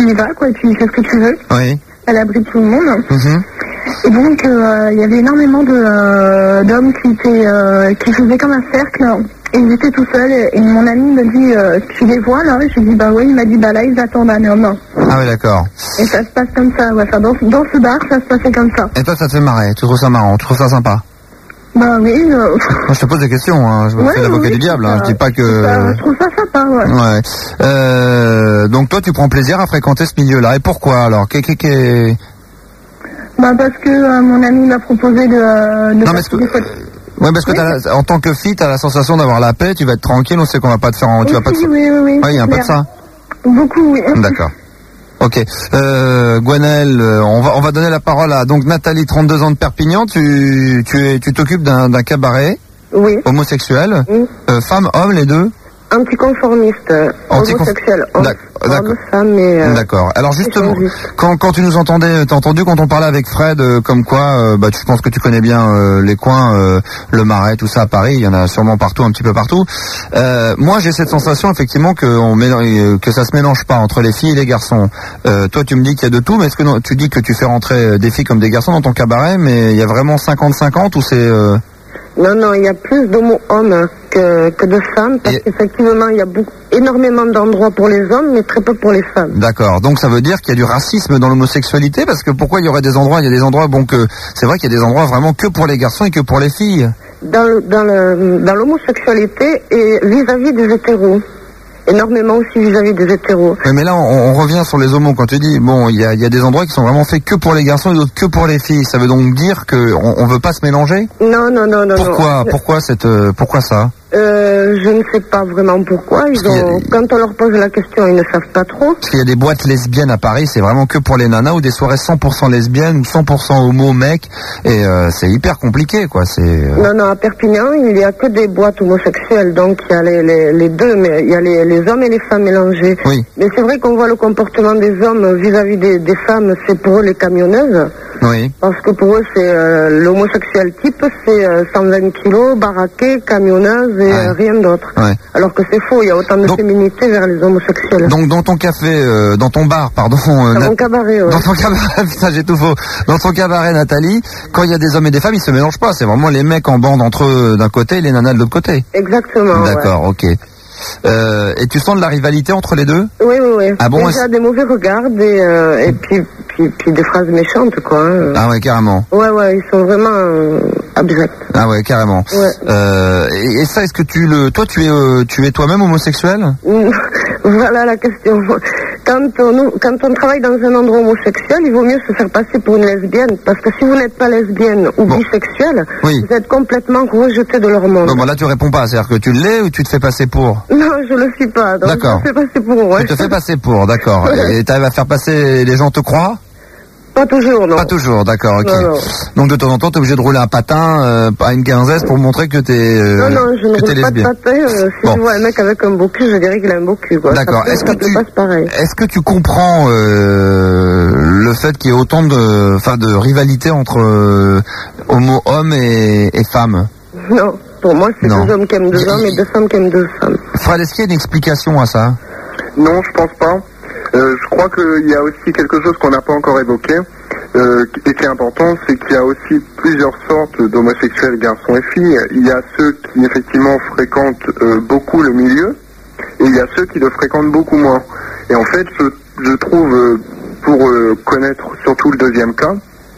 y vas, quoi, et tu fais ce que tu veux. Oui. À l'abri de tout le monde. Et donc, il y avait énormément d'hommes qui faisaient comme un cercle. Et ils étaient tout seuls. Et mon ami me dit, tu les vois là? Je lui dis, bah oui. Il m'a dit, bah là, ils attendent un homme. Ah oui, d'accord. Et ça se passe comme ça, ouais. Enfin, dans ce bar, ça se passait comme ça. Et toi, ça te fait marrer? Tu trouves ça marrant? Tu trouves ça sympa? Bah oui. Moi, je te pose des questions, hein. Je me fais l'avocat du diable, hein. Je dis pas que... Je trouve ça sympa, ouais. Ouais. Donc toi, tu prends plaisir à fréquenter ce milieu-là. Et pourquoi, alors? Bah parce que mon ami m'a proposé de non, mais ouais, parce que en tant que fille, t'as la sensation d'avoir la paix, tu vas être tranquille, on sait qu'on va pas te faire tu vas pas te... Oui. Ouais, il y a un peu de ça. Beaucoup, oui. D'accord. Ok. Gwenaëlle, on va donner la parole à donc Nathalie, 32 ans de Perpignan. Tu t'occupes d'un cabaret. Oui. Homosexuel. Oui. Femme, homme, les deux. Anticonformiste, homosexuel, homme, femme et... D'accord. Alors justement, quand tu nous entendais, t'as entendu quand on parlait avec Fred, comme quoi, je pense que tu connais bien les coins, le Marais, tout ça à Paris, il y en a sûrement partout, un petit peu partout. Moi j'ai cette sensation effectivement que ça se mélange pas entre les filles et les garçons. Toi tu me dis qu'il y a de tout, mais est-ce que tu dis que tu fais rentrer des filles comme des garçons dans ton cabaret, mais il y a vraiment 50-50 ou c'est... Non, il y a plus d'homo-hommes que de femmes, parce qu'effectivement, il y a énormément d'endroits pour les hommes, mais très peu pour les femmes. D'accord, donc ça veut dire qu'il y a du racisme dans l'homosexualité, parce que pourquoi il y aurait des endroits, il y a des endroits, c'est vrai qu'il y a des endroits vraiment que pour les garçons et que pour les filles. Dans l'homosexualité et vis-à-vis des hétéros. Énormément aussi vis-à-vis des hétéros. Mais là, on revient sur les homos. Quand tu dis, il y a des endroits qui sont vraiment faits que pour les garçons et d'autres que pour les filles. Ça veut donc dire qu'on veut pas se mélanger? Non. Pourquoi ça? Je ne sais pas vraiment pourquoi. Quand on leur pose la question, ils ne savent pas trop. Parce qu'il y a des boîtes lesbiennes à Paris, c'est vraiment que pour les nanas, ou des soirées 100% lesbiennes ou 100% homo mecs, et c'est hyper compliqué, quoi. Non, à Perpignan, il y a que des boîtes homosexuelles, donc il y a les deux, mais il y a les hommes et les femmes mélangés. Oui. Mais c'est vrai qu'on voit le comportement des hommes vis-à-vis des femmes, c'est pour eux les camionneuses. Oui. Parce que pour eux, c'est l'homosexuel type, c'est 120 kilos, baraqué, camionneuse et rien d'autre. Ouais. Alors que c'est faux, il y a autant de féminité vers les homosexuels. Donc dans ton café, dans ton bar, pardon. Dans mon cabaret, ouais. Dans ton cabaret, putain, j'ai tout faux. Dans ton cabaret, Nathalie, quand il y a des hommes et des femmes, ils se mélangent pas. C'est vraiment les mecs en bande entre eux d'un côté et les nanas de l'autre côté. Exactement. D'accord, ok. Et tu sens de la rivalité entre les deux? Oui. Ah bon? Déjà des mauvais regards et puis des phrases méchantes, quoi. Ah ouais, carrément. Ouais, ils sont vraiment abjects. Ah ouais, carrément. Ouais. Et ça, est-ce que toi, tu es toi-même homosexuel? Voilà la question. Quand on travaille dans un endroit homosexuel, il vaut mieux se faire passer pour une lesbienne, parce que si vous n'êtes pas lesbienne ou bisexuelle, vous êtes complètement rejeté de leur monde. Bon, là tu réponds pas, c'est-à-dire que tu l'es ou tu te fais passer pour? Non, je le suis pas, donc d'accord. je me fais passer pour, ouais. Tu te fais passer pour, d'accord. Et t'arrives à faire passer, les gens te croient? Pas toujours, non. Pas toujours, d'accord, ok. Non. Donc de temps en temps, t'es obligé de rouler un patin à une quinzaine pour montrer que t'es non, je ne roule pas de patin. Si je vois un mec avec un beau cul, je dirais qu'il a un beau cul, quoi. D'accord. Est-ce que tu comprends le fait qu'il y ait autant de rivalité entre hommes et femmes? Non, pour moi, c'est deux hommes qui aiment deux hommes et deux femmes qui aiment deux femmes. Fred, est-ce qu'il y a une explication à ça? Non, je pense pas. Je crois qu'il y a aussi quelque chose qu'on n'a pas encore évoqué et qui est important, c'est qu'il y a aussi plusieurs sortes d'homosexuels, garçons et filles. Il y a ceux qui effectivement fréquentent beaucoup le milieu et il y a ceux qui le fréquentent beaucoup moins. Et en fait, je trouve, pour connaître surtout le deuxième cas,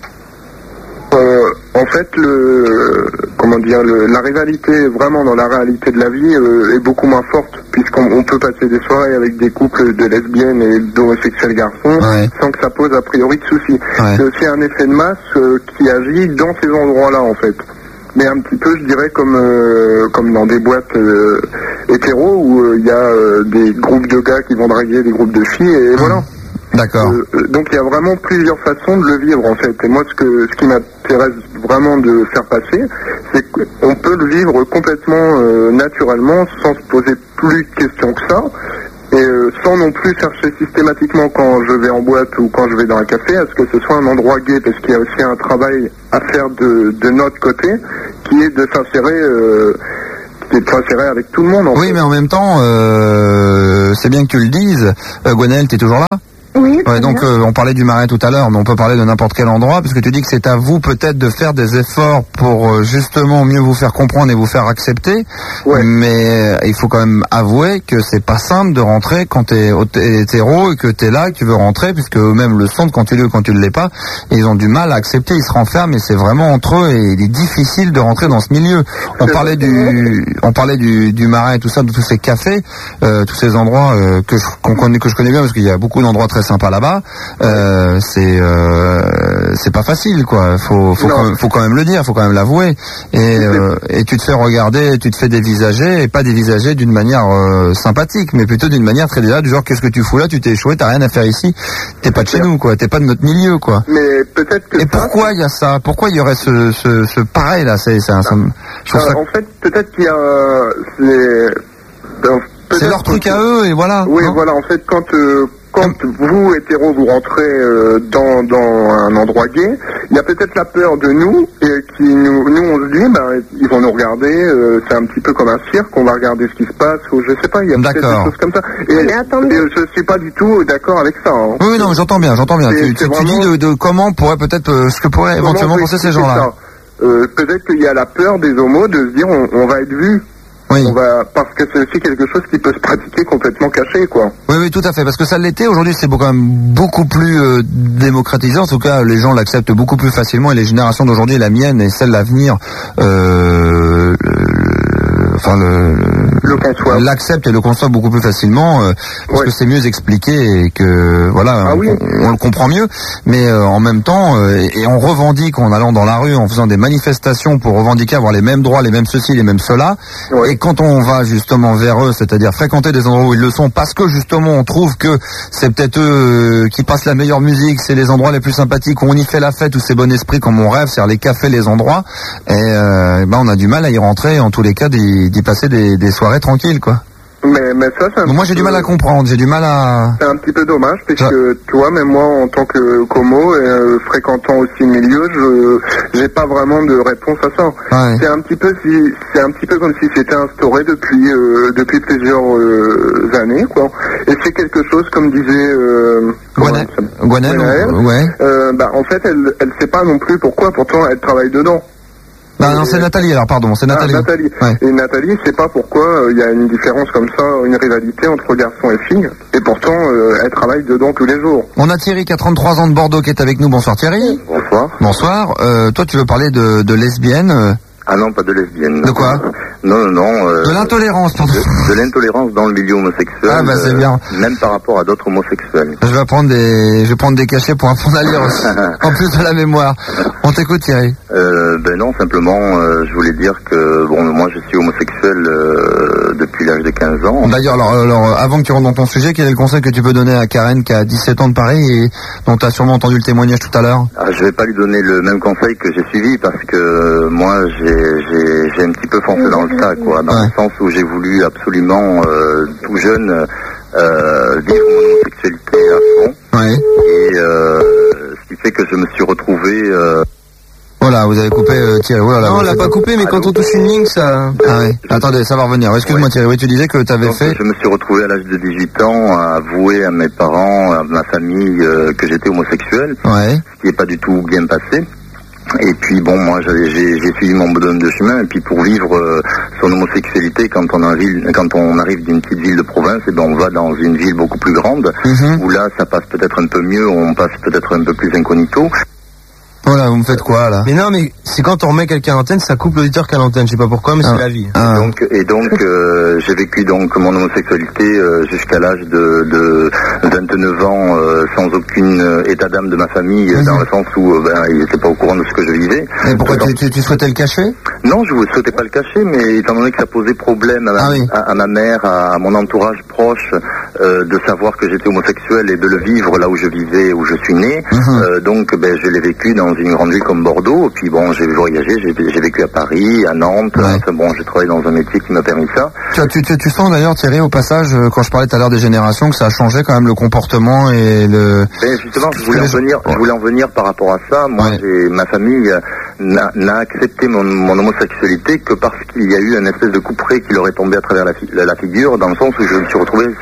en fait, la rivalité vraiment dans la réalité de la vie est beaucoup moins forte, puisqu'on peut passer des soirées avec des couples de lesbiennes et d'homosexuels garçons sans que ça pose a priori de soucis. C'est aussi un effet de masse qui agit dans ces endroits-là, en fait. Mais un petit peu, je dirais, comme dans des boîtes hétéros où il y a des groupes de gars qui vont draguer des groupes de filles, et voilà. D'accord. Donc il y a vraiment plusieurs façons de le vivre, en fait. Et moi, ce qui m'intéresse vraiment de faire passer, c'est qu'on peut le vivre complètement naturellement, sans se poser plus de questions que ça, et sans non plus chercher systématiquement, quand je vais en boîte ou quand je vais dans un café, à ce que ce soit un endroit gay, parce qu'il y a aussi un travail à faire de notre côté, qui est de s'insérer avec tout le monde. Oui, mais en même temps, c'est bien que tu le dises. Gwenaëlle, t'es toujours là? Oui. Ouais, donc on parlait du Marais tout à l'heure, mais on peut parler de n'importe quel endroit, parce que tu dis que c'est à vous peut-être de faire des efforts pour justement mieux vous faire comprendre et vous faire accepter. Ouais. Mais il faut quand même avouer que c'est pas simple de rentrer quand t'es hétéro et que t'es là, que tu veux rentrer, puisque eux-mêmes le sentent quand tu l'es ou quand tu ne l'es pas, et ils ont du mal à accepter, ils se renferment, et c'est vraiment entre eux, et il est difficile de rentrer dans ce milieu. On parlait du Marais et tout ça, de tous ces cafés, tous ces endroits que je connais bien, parce qu'il y a beaucoup d'endroits très sympas là-bas. C'est pas facile, quoi. Faut quand même le dire, faut quand même l'avouer. Et tu te fais regarder, tu te fais dévisager, et pas dévisager d'une manière sympathique, mais plutôt d'une manière très déjà du genre, qu'est-ce que tu fous là, tu t'es échoué, t'as rien à faire ici, t'es pas de chez nous, quoi, t'es pas de notre milieu, quoi. Mais peut-être que. Et pourquoi il y a ça? Pourquoi il y aurait ce pareil là? En fait, peut-être qu'il y a c'est leur truc à eux, et voilà. Oui, voilà, en fait, quand vous, hétéros, vous rentrez dans un endroit gay, il y a peut-être la peur de nous, et nous on se dit, ils vont nous regarder, c'est un petit peu comme un cirque, on va regarder ce qui se passe, ou je sais pas, il y a peut-être des choses comme ça. Et je suis pas du tout d'accord avec ça. Hein. Oui, non, j'entends bien. Tu dis de comment pourrait peut-être, ce que pourraient éventuellement penser ces gens-là. Peut-être qu'il y a la peur des homos de se dire, on va être vus. Oui. Parce que c'est aussi quelque chose qui peut se pratiquer complètement caché, quoi. Oui, tout à fait. Parce que ça l'était. Aujourd'hui, c'est quand même beaucoup plus démocratisé. En tout cas, les gens l'acceptent beaucoup plus facilement. Et les générations d'aujourd'hui, la mienne et celle d'avenir, l'accepte et le conçoit beaucoup plus facilement parce que c'est mieux expliqué et que voilà, on le comprend mieux. Mais en même temps, et on revendique en allant dans la rue, en faisant des manifestations pour revendiquer avoir les mêmes droits, les mêmes ceci, les mêmes cela. Et quand on va justement vers eux, c'est-à-dire fréquenter des endroits où ils le sont, parce que justement on trouve que c'est peut-être eux qui passent la meilleure musique, c'est les endroits les plus sympathiques où on y fait la fête, où c'est bon esprit comme on rêve, c'est-à-dire les cafés, les endroits. Et on a du mal à y rentrer, en tous les cas d'y passer des soirées tranquilles, quoi. Mais ça, c'est moi j'ai du mal à comprendre, j'ai du mal à... C'est un petit peu dommage, parce que toi, même moi, en tant que homo, fréquentant aussi le milieu, j'ai pas vraiment de réponse à ça. Ouais. C'est un petit peu comme si c'était instauré depuis plusieurs années, quoi. Et c'est quelque chose, comme disait Gwenaëlle, en fait, elle sait pas non plus pourquoi, pourtant elle travaille dedans. Non, c'est Nathalie, alors pardon, c'est Nathalie. Ouais. Et Nathalie, c'est pas pourquoi il y a une différence comme ça, une rivalité entre garçons et filles, et pourtant elle travaille dedans tous les jours. On a Thierry qui a 33 ans de Bordeaux qui est avec nous. Bonsoir Thierry. Bonsoir. Bonsoir. Toi tu veux parler de lesbienne Ah non, pas de lesbienne. De quoi? Non. de l'intolérance, pardon. De l'intolérance dans le milieu homosexuel. Ah c'est bien. Même par rapport à d'autres homosexuels. Je vais prendre des cachets pour apprendre à lire aussi. En plus de la mémoire. On t'écoute Thierry. Non, simplement, je voulais dire que moi je suis homosexuel depuis l'âge de 15 ans. D'ailleurs, alors avant que tu rentres dans ton sujet, quel est le conseil que tu peux donner à Karen qui a 17 ans de Paris et dont tu as sûrement entendu le témoignage tout à l'heure? Je vais pas lui donner le même conseil que j'ai suivi parce que moi j'ai un petit peu foncé dans le tas, quoi, dans le sens où j'ai voulu absolument tout jeune vivre mon homosexualité à fond. Ouais. Et ce qui fait que je me suis retrouvé Voilà, vous avez coupé Thierry. Voilà, non, on l'a pas coupé, mais quand on touche une ligne, ça... Ah oui. Attendez, ça va revenir. Excuse-moi Thierry, oui, tu disais que tu avais fait... Je me suis retrouvé à l'âge de 18 ans à avouer à mes parents, à ma famille, que j'étais homosexuel. Ouais. Ce qui n'est pas du tout bien passé. Et puis moi j'ai suivi mon bonhomme de chemin, et puis pour vivre son homosexualité quand on arrive d'une petite ville de province, et on va dans une ville beaucoup plus grande, où là ça passe peut-être un peu mieux, on passe peut-être un peu plus incognito. Voilà, vous me faites quoi là? Mais non, mais c'est quand on remet quelqu'un à l'antenne, ça coupe l'auditeur qu'à l'antenne, je sais pas pourquoi, mais c'est la vie. Et donc j'ai vécu donc mon homosexualité jusqu'à l'âge de 29 ans sans aucun état d'âme de ma famille, dans le sens où ils n'étaient pas au courant de ce que je vivais. Et pourquoi tu souhaitais le cacher? Non, je ne souhaitais pas le cacher, mais étant donné que ça posait problème à ma mère, à mon entourage proche, de savoir que j'étais homosexuel et de le vivre là où je vivais, où je suis né, donc je l'ai vécu dans une grande ville comme Bordeaux, et puis j'ai voyagé, j'ai vécu à Paris, à Nantes, j'ai travaillé dans un métier qui m'a permis ça. Tu sens d'ailleurs Thierry au passage, quand je parlais tout à l'heure des générations, que ça a changé quand même le comportement et le... Justement, je voulais en venir par rapport à ça. Moi, ma famille n'a accepté mon homosexualité que parce qu'il y a eu une espèce de couperet qui leur est tombé à travers la figure, dans le sens où je me suis retrouvé séropositif.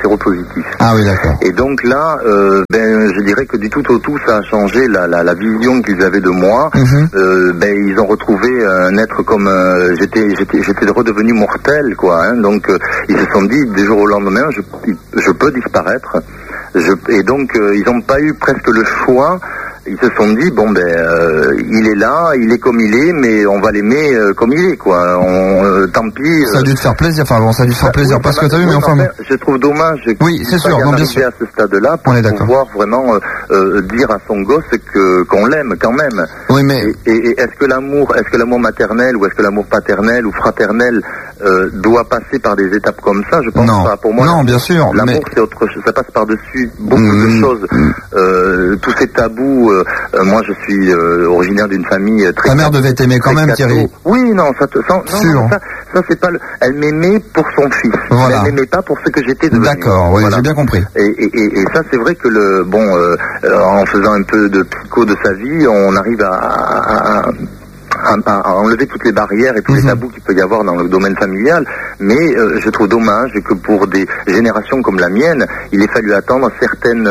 séropositif. Ah oui, d'accord. Et donc là, je dirais que du tout au tout, ça a changé la vision qu'ils avaient de moi. Ils ont retrouvé un être comme j'étais redevenu mortel, quoi. Hein. Donc ils se sont dit du jour au lendemain, je peux disparaître. Et donc ils n'ont pas eu presque le choix. Ils se sont dit il est là, il est comme il est, mais on va l'aimer comme il est, quoi. Tant pis. Ça a dû te faire plaisir, ça a dû te faire plaisir, parce que t'as vu, mais enfin. Je trouve dommage. Oui, c'est sûr, non, bien sûr. À ce stade-là, pour pouvoir vraiment dire à son gosse qu'on l'aime quand même. Oui, mais. Et est-ce que l'amour maternel ou est-ce que l'amour paternel ou fraternel doit passer par des étapes comme ça? Je pense pas. Pour moi, non, bien sûr. L'amour, c'est autre chose. Ça passe par-dessus beaucoup de choses. Tous ces tabous. Moi, je suis originaire d'une famille très. Ta mère devait t'aimer quand même, Thierry. Oui, non, ça c'est pas. Elle m'aimait pour son fils. Voilà. Elle m'aimait pas pour ce que j'étais devenu. D'accord, oui, j'ai bien compris. Et ça, c'est vrai que en faisant un peu de psycho de sa vie, on arrive à enlever toutes les barrières et tous les tabous qu'il peut y avoir dans le domaine familial, mais je trouve dommage que pour des générations comme la mienne, il ait fallu attendre certaines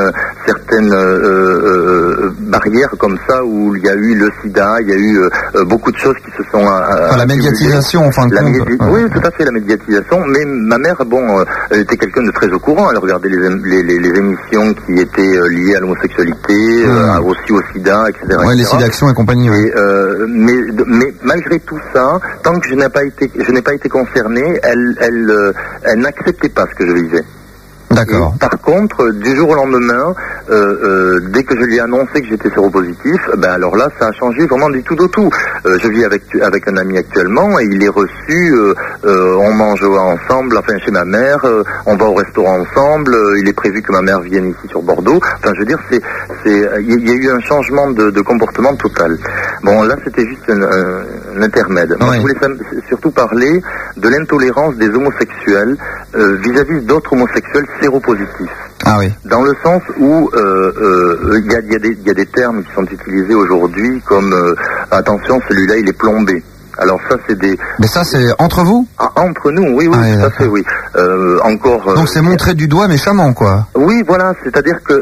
barrières comme ça, où il y a eu le sida, il y a eu beaucoup de choses qui se sont... la médiatisation, en fin de compte. Oui, tout à fait, la médiatisation, mais ma mère, elle était quelqu'un de très au courant, elle regardait les émissions qui étaient liées à l'homosexualité, aussi au sida, etc. Oui, les SIDA-actions et compagnie, oui. Mais malgré tout ça, tant que je n'ai pas été concerné, elle n'acceptait pas ce que je vivais. D'accord. Et par contre, du jour au lendemain, dès que je lui ai annoncé que j'étais séropositif, alors là, ça a changé vraiment du tout au tout. Je vis avec un ami actuellement et il est reçu, on mange ensemble, enfin chez ma mère, on va au restaurant ensemble, il est prévu que ma mère vienne ici sur Bordeaux. Enfin, je veux dire, il y a eu un changement de comportement total. Bon, là, c'était juste un intermède. Moi, je voulais surtout parler de l'intolérance des homosexuels vis-à-vis d'autres homosexuels séropositifs. Ah oui. Dans le sens où il y a des termes qui sont utilisés aujourd'hui comme attention, celui-là il est plombé. Alors ça c'est des. Mais ça c'est entre vous? Entre nous, oui, tout à fait, oui. Encore. Donc c'est montré du doigt méchamment, quoi. Oui, voilà, c'est-à-dire que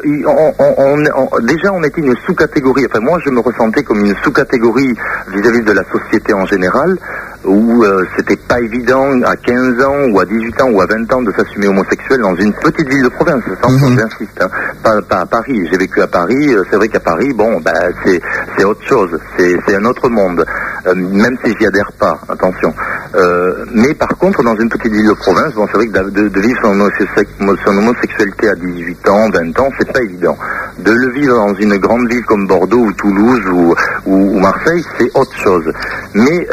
déjà on était une sous-catégorie. Enfin moi je me ressentais comme une sous-catégorie vis-à-vis de la société en général, où c'était pas évident à 15 ans ou à 18 ans ou à 20 ans de s'assumer homosexuel dans une petite ville de province. J'insiste, hein. Pas à Paris. J'ai vécu à Paris. C'est vrai qu'à Paris, c'est autre chose. C'est un autre monde. Même si j'y adhère pas, attention. Mais par contre, dans une petite ville de province, c'est vrai que de vivre son homosexualité à 18 ans, 20 ans, c'est pas évident. De le vivre dans une grande ville comme Bordeaux ou Toulouse ou Marseille, c'est autre chose. Mais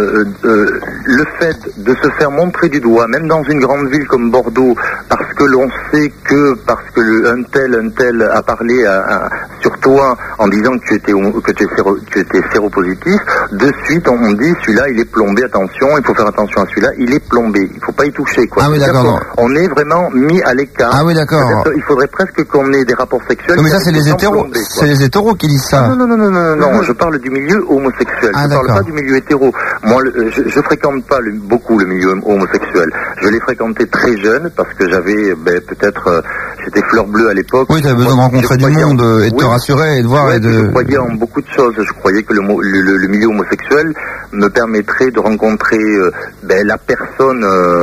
le fait de se faire montrer du doigt, même dans une grande ville comme Bordeaux, parce que l'on sait parce que un tel a parlé sur toi en disant que tu étais séropositif, de suite on dit celui-là il est plombé, attention, il faut faire attention à celui-là, il est plombé, il faut pas y toucher, quoi. Ah oui, d'accord. On est vraiment mis à l'écart. Ah oui, d'accord. Il faudrait presque qu'on ait des rapports sexuels. Non, mais ça c'est les hétéros. Plombés, c'est les hétéros qui disent ça. Non, je parle du milieu homosexuel. Je parle pas du milieu hétéro. Moi, je fréquente pas beaucoup le milieu homosexuel. Je l'ai fréquenté très jeune parce que j'avais peut-être j'étais fleur bleue à l'époque. Oui, tu avais besoin de rencontrer du monde et de te rassurer et de voir. Je croyais en beaucoup de choses. Je croyais que le milieu homosexuel me permettrait de rencontrer la personne,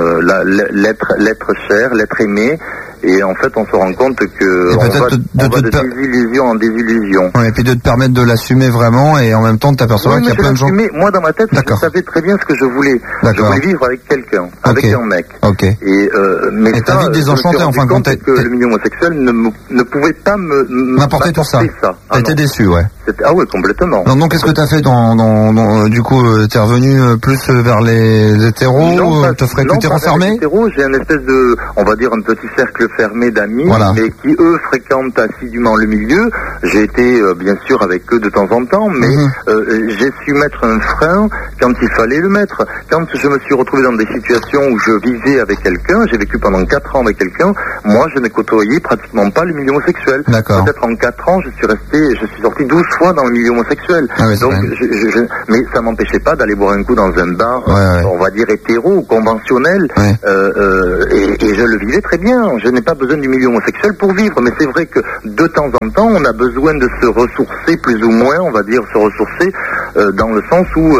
l'être cher, l'être aimé. Et en fait, on se rend compte que on va de désillusion en désillusion. Ouais, et puis de te permettre de l'assumer vraiment, et en même temps de t'apercevoir qu'il y a plein de gens. Moi, dans ma tête, je savais très bien ce que je voulais. Je voulais vivre avec quelqu'un, avec un mec. Ok. Mais t'as vite désenchanté, enfin, quand que le milieu homosexuel ne pouvait pas m'apporter tout ça. T'as été déçu, ouais. Ah oui, complètement. Donc, qu'est-ce que t'as fait du coup, t'es revenu plus vers les hétéros, tu t'es renfermé? J'ai une espèce de, on va dire, un petit cercle fermé d'amis, mais qui eux fréquentent assidûment le milieu. j'ai été bien sûr avec eux de temps en temps, mais j'ai su mettre un frein quand il fallait le mettre. Quand je me suis retrouvé dans des situations où je vivais avec quelqu'un, j'ai vécu pendant 4 ans avec quelqu'un, moi je n'ai côtoyé pratiquement pas le milieu homosexuel. D'accord. Peut-être en 4 ans, je suis sorti 12 fois dans le milieu homosexuel. Ah oui, donc, mais ça m'empêchait pas d'aller boire un coup dans un bar, on va dire hétéro ou conventionnel, et je le vivais très bien. Je n'ai pas besoin du milieu homosexuel pour vivre, mais c'est vrai que de temps en temps, on a besoin de se ressourcer plus ou moins, on va dire se ressourcer dans le sens où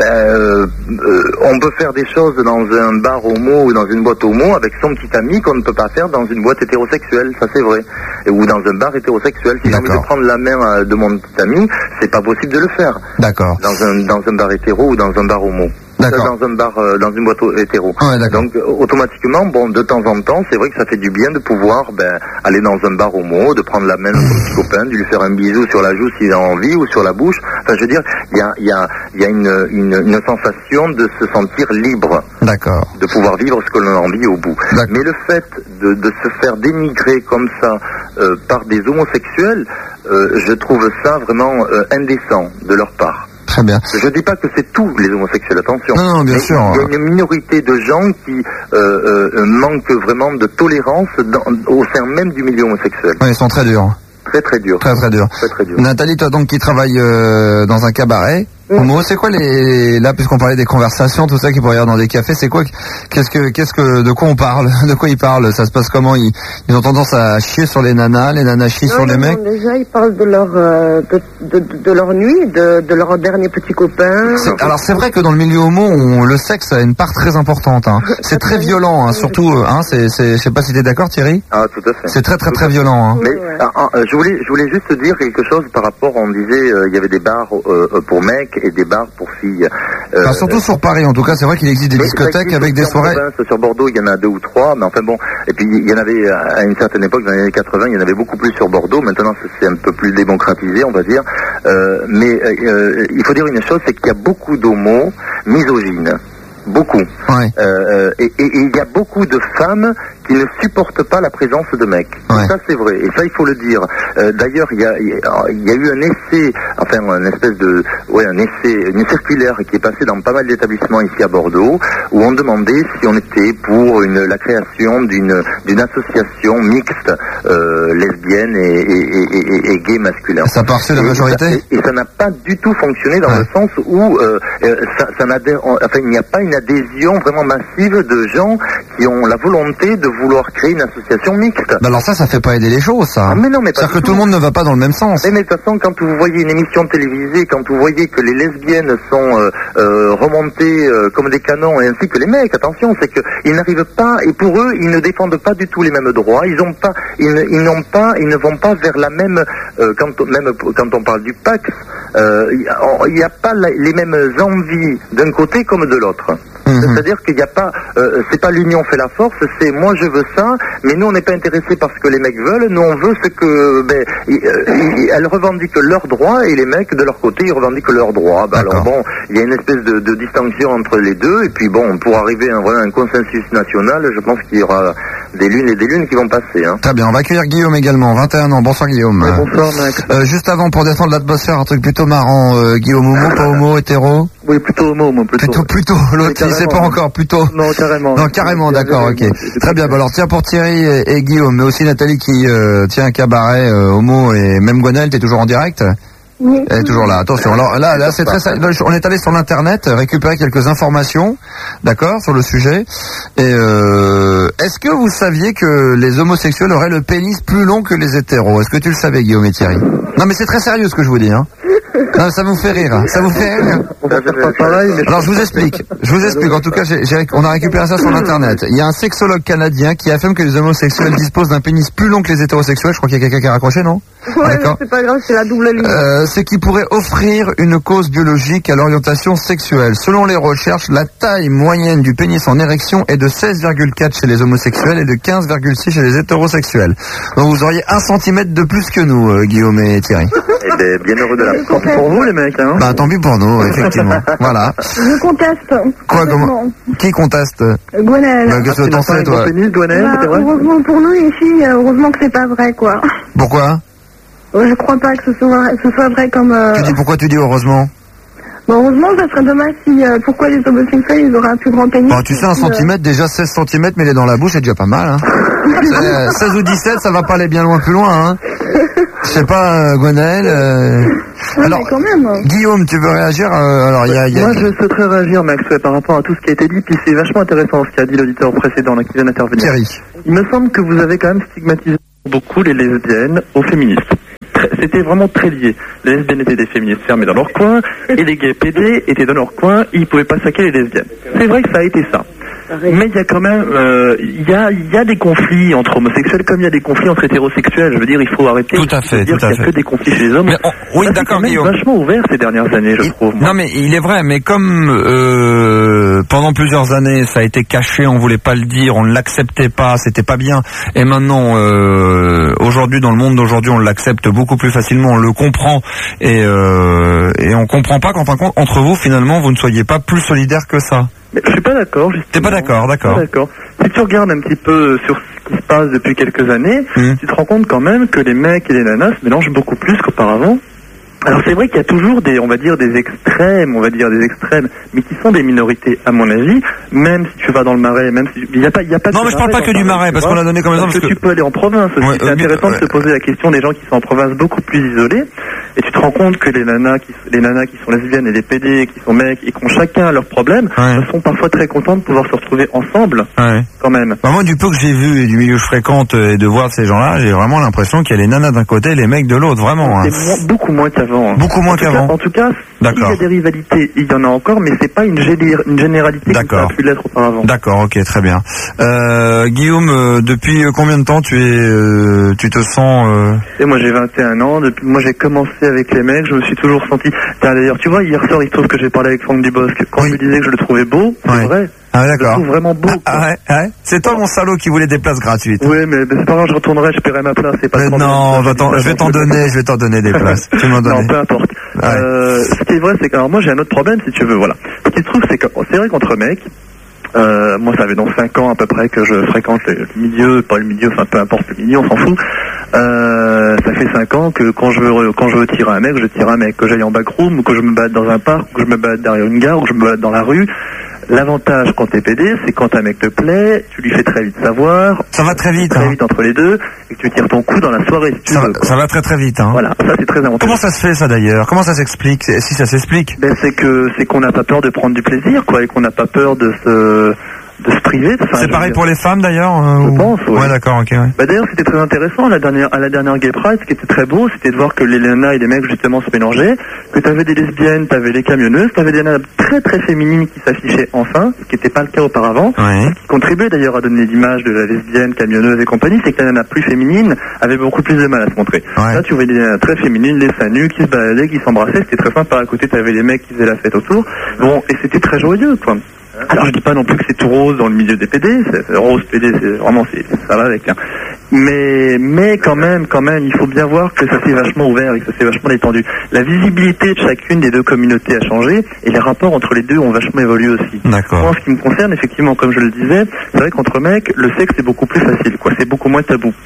on peut faire des choses dans un bar homo ou dans une boîte homo avec son petit ami qu'on ne peut pas faire dans une boîte hétérosexuelle, ça c'est vrai, ou dans un bar hétérosexuel. Si j'ai envie de prendre la main de mon petit ami, c'est pas possible de le faire. D'accord. Dans un bar hétéro ou dans un bar homo. Dans un bar, dans une boîte hétéro. Donc automatiquement, bon, de temps en temps, c'est vrai que ça fait du bien de pouvoir aller dans un bar homo, de prendre la main de son petit copain, de lui faire un bisou sur la joue s'il a envie ou sur la bouche. Enfin, je veux dire, il y a une sensation de se sentir libre. D'accord. De pouvoir vivre ce que l'on a envie au bout. Mais le fait de se faire dénigrer comme ça par des homosexuels, je trouve ça vraiment indécent de leur part. Très bien. Je dis pas que c'est tous les homosexuels, attention. Non, bien sûr. Il y a une minorité de gens qui manquent vraiment de tolérance au sein même du milieu homosexuel. Ouais, ils sont très durs. Très dur. Très dur. Nathalie, toi donc qui travaille dans un cabaret, homo, c'est quoi là puisqu'on parlait des conversations, tout ça qui pourrait y avoir dans des cafés, c'est quoi, de quoi on parle, de quoi ils parlent, ça se passe comment, ils ont tendance à chier sur les nanas chient sur les mecs. Déjà ils parlent de leur de leur nuit, de leur dernier petit copain. Alors c'est vrai que dans le milieu homo, le sexe a une part très importante. Hein. C'est très violent, hein, surtout. Je sais pas si t'es d'accord, Thierry. Ah, tout à fait. C'est très violent. Hein. Mais je voulais juste dire quelque chose par rapport. On disait il y avait des bars pour mecs et des bars pour filles. Surtout sur Paris, en tout cas, c'est vrai qu'il existe des discothèques avec des soirées. Sur Bordeaux, il y en a 2 ou 3, mais enfin bon. Et puis il y en avait à une certaine époque, dans les années 80, il y en avait beaucoup plus sur Bordeaux. Maintenant, c'est un peu plus démocratisé, on va dire. Mais il faut dire une chose, c'est qu'il y a beaucoup d'homos misogynes. Beaucoup. Et il y a beaucoup de femmes qui ne supportent pas la présence de mecs. Ça c'est vrai, et ça il faut le dire. D'ailleurs il y a eu un essai, enfin une circulaire qui est passée dans pas mal d'établissements ici à Bordeaux, où on demandait si on était pour la création d'une association mixte lesbienne et gay masculin. Ça part sur la majorité. Et ça n'a pas du tout fonctionné dans le sens où il n'y a pas une adhésion vraiment massive de gens qui ont la volonté de vouloir créer une association mixte. Alors ça fait pas aider les choses, ça. Ah, mais non, mais c'est-à-dire que tout le monde ne va pas dans le même sens. Mais de toute façon, quand vous voyez une émission télévisée, quand vous voyez que les lesbiennes sont remontées comme des canons, et ainsi que les mecs, attention, c'est qu'ils n'arrivent pas, et pour eux, ils ne défendent pas du tout les mêmes droits. Ils ne vont pas vers la même, quand on parle du Pax, il n'y a pas les mêmes envies d'un côté comme de l'autre. C'est-à-dire qu'il n'y a pas, c'est pas l'union fait la force, c'est moi je veux ça, mais nous on n'est pas intéressés par ce que les mecs veulent, nous on veut ce que, elles revendiquent leurs droits et les mecs de leur côté ils revendiquent leurs droits. Alors bon, il y a une espèce de distinction entre les deux, et puis bon, pour arriver à un consensus national, je pense qu'il y aura des lunes et des lunes qui vont passer. Hein. Très bien, on va accueillir Guillaume également, 21 ans. Bonsoir Guillaume. Bonsoir Max. Juste avant, pour défendre l'atmosphère, un truc plutôt marrant, Guillaume, homo, pas homo, hétéro? Oui, plutôt homo, moi, plutôt. Plutôt, l'autre, il sait pas encore, plutôt. Non, carrément. Non, carrément, d'accord, ok. Très bien, alors tiens, pour Thierry et Guillaume, mais aussi Nathalie qui tient un cabaret homo, et même Gwenaëlle, t'es toujours en direct? Oui. Elle est toujours là. Attention. Alors là, c'est très. On est allé sur l'internet récupérer quelques informations, d'accord, sur le sujet. Et est-ce que vous saviez que les homosexuels auraient le pénis plus long que les hétéros? Est-ce que tu le savais, Guillaume et Thierry? Non, mais c'est très sérieux ce que je vous dis, hein. Non, ça vous fait rire. Ça vous fait rire. Alors je vous explique. En tout cas, on a récupéré ça sur l'internet. Il y a un sexologue canadien qui affirme que les homosexuels disposent d'un pénis plus long que les hétérosexuels. Je crois qu'il y a quelqu'un qui a raccroché, non? Ouais, c'est pas grave, c'est la double ligne. Ce qui pourrait offrir une cause biologique à l'orientation sexuelle. Selon les recherches, la taille moyenne du pénis en érection est de 16,4 chez les homosexuels et de 15,6 chez les hétérosexuels. Donc vous auriez 1 centimètre de plus que nous, Guillaume et Thierry. Eh bien, bien heureux de la Tant pis pour vous les mecs, hein. Bah tant pis pour nous, effectivement. Voilà. Je conteste. Quoi, comment? Qui conteste? Gwenaëlle. Bah, qu'est-ce que t'en sais, toi? Pénis, Gwenaëlle, c'est vrai. Heureusement pour nous ici, heureusement que c'est pas vrai, quoi. Pourquoi? Je crois pas que ce soit vrai comme... Pourquoi tu dis heureusement? Bon, heureusement, ça serait dommage si... pourquoi les homosexuels, ils auraient un plus grand pénis? Bon, tu sais, 1 centimètre, déjà 16 cm, mais il est dans la bouche, c'est déjà pas mal. Hein. 16 ou 17, ça va pas aller bien loin plus loin. Hein. Je sais pas, Gwenaël... Alors, quand même. Guillaume, tu veux réagir Moi, je souhaiterais réagir, Max, par rapport à tout ce qui a été dit, puis c'est vachement intéressant ce qu'a dit l'auditeur précédent, là, qui vient d'intervenir. Thierry. Il me semble que vous avez quand même stigmatisé beaucoup les lesbiennes aux féministes. C'était vraiment très lié. Les lesbiennes étaient des féministes fermées dans leur coin, et les gays PD étaient dans leur coin, ils pouvaient pas saquer les lesbiennes. C'est vrai que ça a été ça. Mais il y a quand même, il y a des conflits entre homosexuels comme il y a des conflits entre hétérosexuels. Je veux dire, il faut arrêter de dire qu'il n'y a que des conflits chez les hommes. Mais oui, d'accord, Guillaume. C'est vachement ouvert ces dernières années, je trouve. Non, mais il est vrai, mais comme pendant plusieurs années, ça a été caché, on voulait pas le dire, on ne l'acceptait pas, c'était pas bien. Et maintenant, aujourd'hui, dans le monde d'aujourd'hui, on l'accepte beaucoup plus facilement, on le comprend, et on comprend pas qu'en fin de compte, entre vous, finalement, vous ne soyez pas plus solidaires que ça. Mais je suis pas d'accord. T'es pas d'accord, d'accord. Si tu regardes un petit peu sur ce qui se passe depuis quelques années, tu te rends compte quand même que les mecs et les nanas se mélangent beaucoup plus qu'auparavant. Alors c'est vrai qu'il y a toujours des extrêmes, mais qui sont des minorités à mon avis, même si tu vas dans le Marais, même si il y a pas Non, mais je parle pas que du Marais, parce qu'on a donné comme exemple parce que tu peux aller en province aussi. Ouais, c'est intéressant de se poser la question des gens qui sont en province beaucoup plus isolés, et tu te rends compte que les nanas qui sont lesbiennes et les PD qui sont mecs et qui ont chacun leurs problèmes, sont parfois très contents de pouvoir se retrouver ensemble, quand même. Bah, moi, du peu que j'ai vu et du milieu que je fréquente et de voir ces gens-là, j'ai vraiment l'impression qu'il y a les nanas d'un côté et les mecs de l'autre, vraiment. C'est beaucoup moins qu'avant. Beaucoup moins qu'avant. En tout cas, il y a des rivalités, il y en a encore, mais c'est pas une généralité qui a pu l'être auparavant. D'accord, ok, très bien. Guillaume, depuis combien de temps tu te sens... Et moi j'ai 21 ans, moi j'ai commencé avec les mecs, je me suis toujours senti... D'ailleurs, tu vois, hier soir, il se trouve que j'ai parlé avec Franck Dubosc. Quand je lui disais que je le trouvais beau, c'est vrai. Ah d'accord. Je le trouve vraiment beau. Ouais. C'est toi mon salaud qui voulait des places gratuites. Oui, mais c'est pas grave, je retournerai, je paierai ma place. C'est pas non, je vais t'en donner des places. Tu m'en donnes. Non, peu importe. Ce qui est vrai, c'est que alors moi j'ai un autre problème, si tu veux, voilà. Ce qui se trouve, c'est que c'est vrai qu'entre mecs, moi ça fait donc 5 ans à peu près que je fréquente le milieu, pas le milieu, enfin peu importe le milieu, on s'en fout. Ça fait 5 ans que quand je veux tirer un mec, je tire un mec, que j'aille en backroom, ou que je me batte dans un parc, ou que je me batte derrière une gare, ou que je me batte dans la rue. L'avantage quand t'es PD, c'est quand un mec te plaît, tu lui fais très vite savoir. Ça va très vite. Très vite entre les deux, et que tu tires ton coup dans la soirée. Si ça va très très vite. Hein. Voilà, ça c'est très avantageux. Comment ça se fait ça d'ailleurs? Comment ça s'explique? Si ça s'explique? C'est qu'on n'a pas peur de prendre du plaisir, quoi, et qu'on n'a pas peur de se priver. C'est pareil pour les femmes d'ailleurs Je pense, oui. Ouais, d'accord, ok. Ouais. D'ailleurs, c'était très intéressant à la dernière Gay Pride. Ce qui était très beau, c'était de voir que les nanas et les mecs justement se mélangeaient, que t'avais des lesbiennes, t'avais des camionneuses, t'avais des nanas très très féminines qui s'affichaient enfin, ce qui n'était pas le cas auparavant. Ouais. Ce qui contribuait d'ailleurs à donner l'image de la lesbienne, camionneuse et compagnie, c'est que la nana plus féminine avait beaucoup plus de mal à se montrer. Ouais. Là, tu voyais des nanas très féminines, les seins nus, qui se baladaient, qui s'embrassaient, c'était très sympa. À côté, t'avais les mecs qui faisaient la fête autour. Bon, et c'était très joyeux, quoi. Alors je dis pas non plus que c'est tout rose dans le milieu des PD, rose PD c'est vraiment ça va avec. Hein. Mais quand même, il faut bien voir que ça s'est vachement ouvert et que ça s'est vachement étendu. La visibilité de chacune des deux communautés a changé et les rapports entre les deux ont vachement évolué aussi. D'accord. Moi, en ce qui me concerne, effectivement, comme je le disais, c'est vrai qu'entre mecs, le sexe est beaucoup plus facile, quoi. C'est beaucoup moins tabou.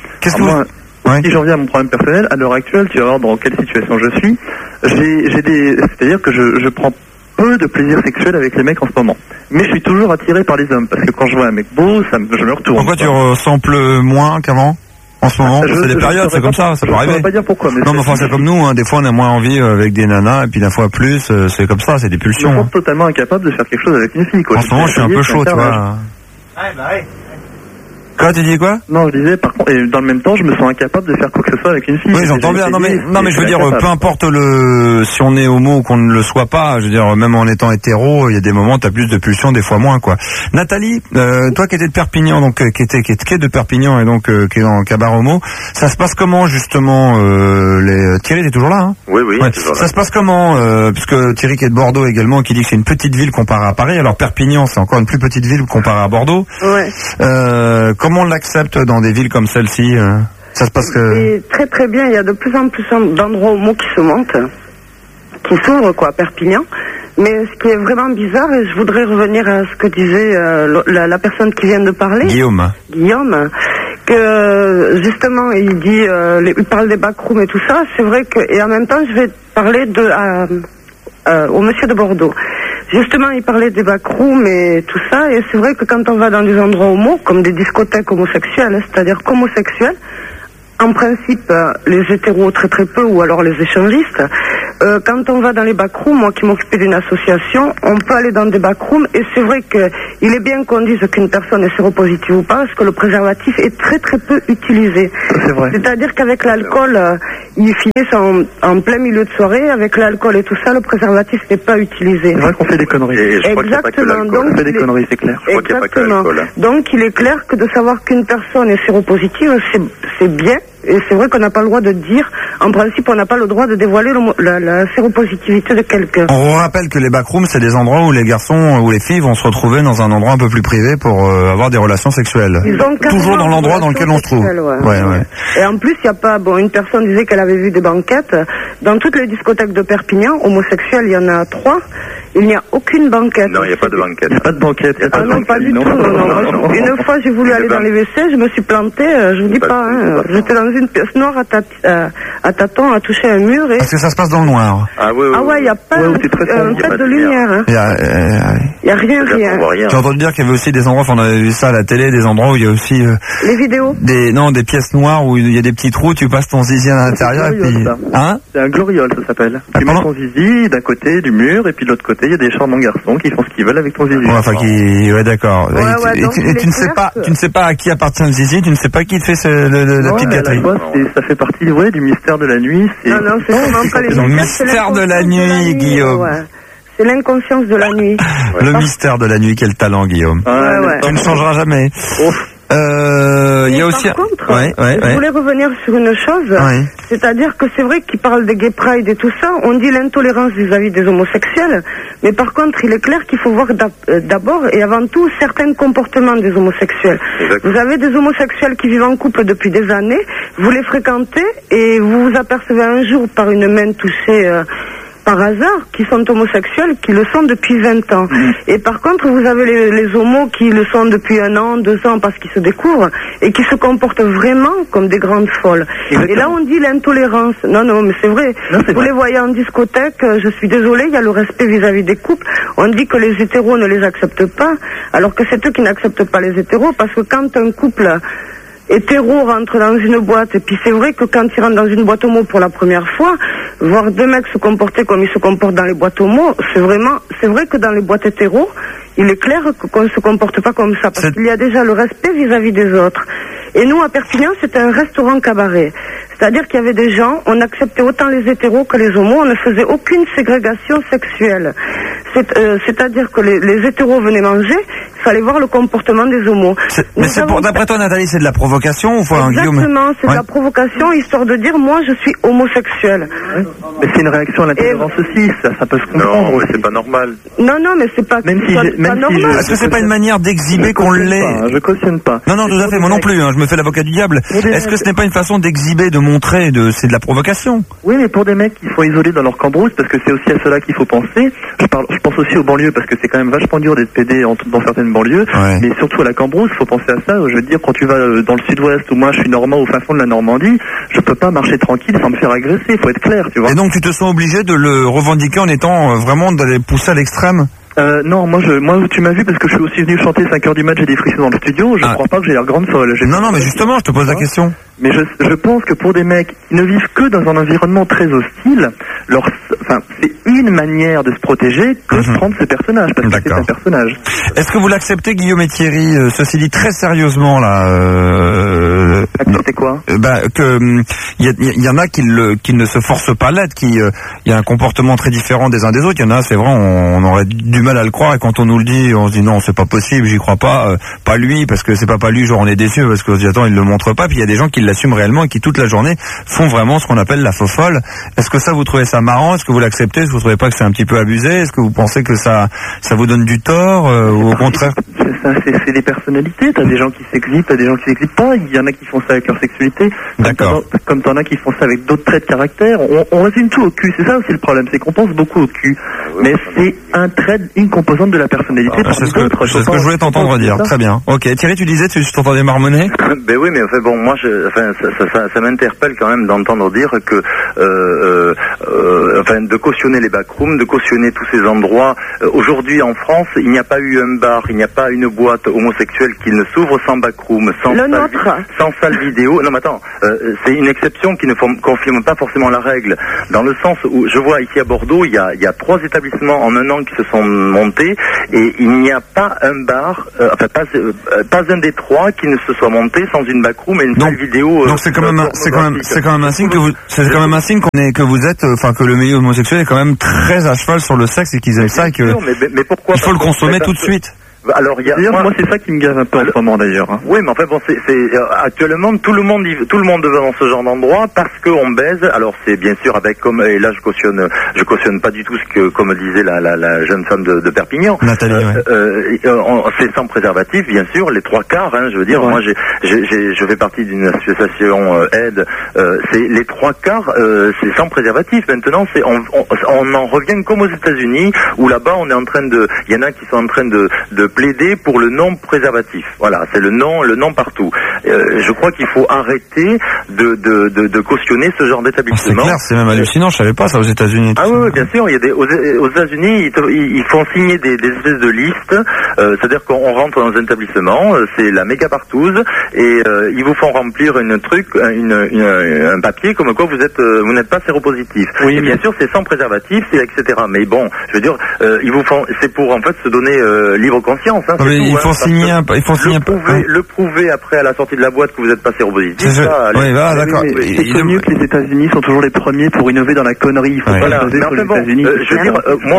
Si j'en viens à mon problème personnel, à l'heure actuelle, tu vas voir dans quelle situation je suis. C'est-à-dire que je prends peu de plaisir sexuel avec les mecs en ce moment. Mais je suis toujours attiré par les hommes, parce que quand je vois un mec beau, je me retourne. Pourquoi tu ressembles moins qu'avant en ce moment? C'est des périodes, c'est comme ça peut arriver. Je ne sais pas dire pourquoi. Mais non, mais enfin, c'est comme nous, hein. Des fois on a moins envie avec des nanas, et puis d'un fois plus, c'est comme ça, c'est des pulsions. Je suis totalement incapable de faire quelque chose avec une fille, quoi. En ce moment, je suis un peu chaud, tu vois. Ouais. Quoi, tu dis quoi? Non, je disais, par contre, et dans le même temps, je me sens incapable de faire quoi que ce soit avec une fille. Oui, j'entends bien. Non, mais je veux dire, peu importe si on est homo ou qu'on ne le soit pas, je veux dire, même en étant hétéro, il y a des moments, t'as plus de pulsions, des fois moins, quoi. Nathalie, toi qui étais de Perpignan, donc, qui est de Perpignan et donc, qui est dans Cabar Homo, ça se passe comment, justement, Thierry, t'es toujours là, hein? Oui, ouais. Ça se passe comment, puisque Thierry qui est de Bordeaux également, qui dit que c'est une petite ville comparée à Paris, alors Perpignan, c'est encore une plus petite ville comparée à Bordeaux. Ouais. Comment on l'accepte dans des villes comme celle-ci? Ça se passe que... C'est très très bien, il y a de plus en plus d'endroits homo qui se montent, qui s'ouvrent, quoi, à Perpignan. Mais ce qui est vraiment bizarre, et je voudrais revenir à ce que disait la personne qui vient de parler. Guillaume, que justement il dit, il parle des backrooms et tout ça. C'est vrai que, et en même temps je vais parler au monsieur de Bordeaux. Justement, il parlait des backrooms et tout ça, et c'est vrai que quand on va dans des endroits homo, comme des discothèques homosexuelles, c'est-à-dire qu'homosexuels, en principe, les hétéros très très peu, ou alors les échangistes, quand on va dans les backrooms, moi qui m'occupais d'une association, on peut aller dans des backrooms, et c'est vrai qu'il est bien qu'on dise qu'une personne est séropositive ou pas, parce que le préservatif est très très peu utilisé. C'est vrai. C'est-à-dire qu'avec l'alcool, ils finissent en plein milieu de soirée, avec l'alcool et tout ça, le préservatif n'est pas utilisé. C'est vrai qu'on fait des conneries. Exactement. Donc, on fait des conneries, c'est clair. Je crois qu'il n'y a pas que l'alcool. Donc il est clair que de savoir qu'une personne est séropositive, c'est bien. Et c'est vrai qu'on n'a pas le droit de dire, en principe, on n'a pas le droit de dévoiler la séropositivité de quelqu'un. On rappelle que les backrooms, c'est des endroits où les garçons ou les filles vont se retrouver dans un endroit un peu plus privé pour avoir des relations sexuelles. Toujours dans l'endroit dans lequel on se trouve. Ouais. Et en plus, il n'y a pas, une personne disait qu'elle avait vu des banquettes. Dans toutes les discothèques de Perpignan, homosexuels, il y en a 3. Il n'y a aucune banquette. Non, il n'y a pas de banquette. Il n'y a pas de banquette. Non, pas du tout. Non. Une fois, j'ai voulu aller dans les WC, je me suis plantée, je vous dis pas, j'étais dans une pièce noire à tâtons, à toucher un mur. Et... Parce que ça se passe dans le noir. Ah oui. Il n'y a pas de lumière. Il n'y a rien. J'ai entendu dire qu'il y avait aussi des endroits, on avait vu ça à la télé, des endroits où il y a aussi... les vidéos des pièces noires où il y a des petits trous, tu passes ton zizi à l'intérieur et puis... C'est un gloriole, ça s'appelle. Tu mets ton zizi d'un côté du mur et puis de l'autre côté, il y a des charmants garçons qui font ce qu'ils veulent avec ton zizi. Ouais, d'accord. Et tu ne sais pas à qui appartient le zizi, tu ne sais pas qui te fait la petite gâterie. Ça fait partie du mystère de la nuit. Non, c'est vraiment pas les le mystère de la nuit, Guillaume. C'est l'inconscience de la nuit. Le mystère de la nuit, quel talent, Guillaume. Tu ne changeras jamais. Il y a aussi... Par contre, je voulais revenir sur une chose, c'est-à-dire que c'est vrai qu'il parle des gay pride et tout ça, on dit l'intolérance vis-à-vis des homosexuels, mais par contre il est clair qu'il faut voir d'abord et avant tout certains comportements des homosexuels. Exactement. Vous avez des homosexuels qui vivent en couple depuis des années, vous les fréquentez et vous vous apercevez un jour par une main touchée... par hasard, qui sont homosexuels, qui le sont depuis 20 ans. Et par contre, vous avez les homos qui le sont depuis 1 an, 2 ans, parce qu'ils se découvrent, et qui se comportent vraiment comme des grandes folles. Exactement. Et là, on dit l'intolérance. Non, mais c'est vrai. Vous les voyez en discothèque, je suis désolée, il y a le respect vis-à-vis des couples. On dit que les hétéros ne les acceptent pas, alors que c'est eux qui n'acceptent pas les hétéros, parce que quand un couple... hétéro rentre dans une boîte, et puis c'est vrai que quand il rentre dans une boîte homo pour la première fois, voir 2 mecs se comporter comme ils se comportent dans les boîtes homo, c'est vrai que dans les boîtes hétéro, il est clair qu'on ne se comporte pas comme ça, parce qu'il y a déjà le respect vis-à-vis des autres. Et nous, à Perpignan, c'était un restaurant cabaret. C'est-à-dire qu'il y avait des gens, on acceptait autant les hétéros que les homos, on ne faisait aucune ségrégation sexuelle. C'est-à-dire que les hétéros venaient manger, il fallait voir le comportement des homos. D'après toi, Nathalie, c'est de la provocation ou quoi, Guillaume ? Exactement, c'est de la provocation, histoire de dire, moi, je suis homosexuel. Mais c'est une réaction à l'intolérance aussi, ça peut se comprendre. Non, c'est pas normal. Non, mais c'est pas normal. Est-ce que c'est pas une manière d'exhiber qu'on l'est ? Je cautionne pas. Non, tout à fait, moi non plus, je me fais l'avocat du diable. Est-ce que ce n'est pas une façon d'exhiber, de montrer, c'est de la provocation ? Oui, mais pour des mecs qui sont isolés dans leur cambrousse, parce que c'est aussi à cela qu'il faut penser. Je pense aussi aux banlieues, parce que c'est quand même vachement dur d'être pédé dans certaines banlieues, mais surtout à la cambrousse, il faut penser à ça. Je veux dire, quand tu vas dans le sud-ouest, où moi je suis normand au fin fond de la Normandie, je peux pas marcher tranquille sans me faire agresser, il faut être clair, tu vois. Et donc tu te sens obligé de le revendiquer en étant vraiment d'aller pousser à l'extrême ? Non, moi tu m'as vu parce que je suis aussi venu chanter 5h du mat, j'ai des frissons dans le studio, je crois pas que j'ai l'air grande folle. Non, mais justement, je te pose la question. Mais je pense que pour des mecs qui ne vivent que dans un environnement très hostile, c'est une manière de se protéger que de prendre ce personnage, parce que c'est un personnage. Est-ce que vous l'acceptez, Guillaume et Thierry, ceci dit très sérieusement, là Accepter quoi ? Il y en a qui ne se forcent pas à l'être, il y a un comportement très différent des uns des autres. Il y en a, c'est vrai, on aurait du mal à le croire, et quand on nous le dit, on se dit non, c'est pas possible, j'y crois pas, pas lui, parce que c'est pas lui, genre on est déçu, parce qu'on se dit attends, il le montre pas, puis il y a des gens qui l'assument réellement et qui toute la journée font vraiment ce qu'on appelle la faux folle. Est-ce que ça, vous trouvez ça marrant ? Est-ce que vous vous l'acceptez? Est-ce que vous trouvez pas que c'est un petit peu abusé? Est-ce que vous pensez que ça vous donne du tort ou au contraire? C'est des personnalités. T'as des gens qui s'exhibent, t'as des gens qui s'exhibent pas. Il y en a qui font ça avec leur sexualité. D'accord. Comme t'en as qui font ça avec d'autres traits de caractère. On résume tout au cul. C'est ça aussi le problème, c'est qu'on pense beaucoup au cul. Mais c'est un trait, une composante de la personnalité. C'est ce que je voulais t'entendre dire. Très bien. Ok. Thierry, tu disais, tu t'entendais marmonner? Ben oui, mais enfin bon, moi, ça m'interpelle quand même d'entendre dire que, de cautionner les backrooms, de cautionner tous ces endroits. Aujourd'hui, en France, il n'y a pas eu un bar, il n'y a pas une boîte homosexuelle qui ne s'ouvre sans backroom, sans salle vidéo. Non, mais attends, c'est une exception qui ne confirme pas forcément la règle. Dans le sens où, je vois ici à Bordeaux, il y a 3 établissements en un an qui se sont montés et il n'y a pas un bar, pas un des 3 qui ne se soit monté sans une backroom et une salle vidéo. Donc c'est quand même un signe que vous êtes, que le milieu homosexuel est quand même très à cheval sur le sexe et qu'ils aiment ça et que mais pourquoi il faut le consommer tout de suite. Alors, moi c'est ça qui me gave un peu en ce moment d'ailleurs. Hein. Oui, mais enfin bon, actuellement tout le monde va dans ce genre d'endroit parce qu'on baise. Alors c'est bien sûr avec et là je cautionne pas du tout ce que comme disait la jeune femme de Perpignan. Nathalie, c'est sans préservatif, bien sûr, les 3 quarts. Hein, je veux dire, moi je fais partie d'une association aide. C'est les 3 quarts, c'est sans préservatif. Maintenant, on en revient comme aux États-Unis où là-bas on est en train il y en a qui sont en train de plaider pour le non préservatif. Voilà, c'est le non partout. Je crois qu'il faut arrêter de cautionner ce genre d'établissement. C'est clair, c'est même hallucinant, je savais pas ça aux États-Unis. Ah oui, bien sûr, il y a aux États-Unis, ils font signer des espèces de listes, c'est-à-dire qu'on rentre dans un établissement, c'est la méga partouze, et ils vous font remplir un papier comme quoi vous n'êtes pas séropositif. Oui, et bien sûr, c'est sans préservatif, etc. Mais bon, je veux dire, c'est pour en fait se donner libre conscience. Hein, il faut signer le prouver après à la sortie de la boîte que vous n'êtes pas séropositif. D'accord. C'est connu que les États-Unis sont toujours les premiers pour innover dans la connerie. Il faut pas baser sur les États-Unis. Je veux dire,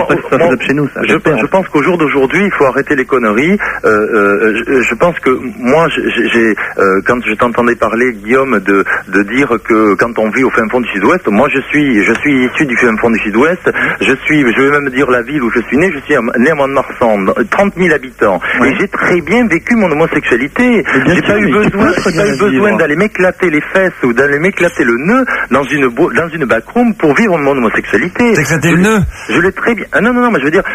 je pense qu'au jour d'aujourd'hui, il faut arrêter les conneries. Je pense que moi, quand je t'entendais parler, Guillaume, de dire que quand on vit au fin fond du Sud-Ouest, moi je suis issu du fin fond du Sud-Ouest. Je vais même dire la ville où je suis né. Je suis né à Mont-de-Marsan, 30 000 habitants. Et j'ai très bien vécu mon homosexualité. J'ai pas eu besoin d'aller m'éclater les fesses ou d'aller m'éclater le nœud dans une backroom pour vivre mon homosexualité. T'éclater le nœud? Je l'ai très bien. Non, mais je veux dire,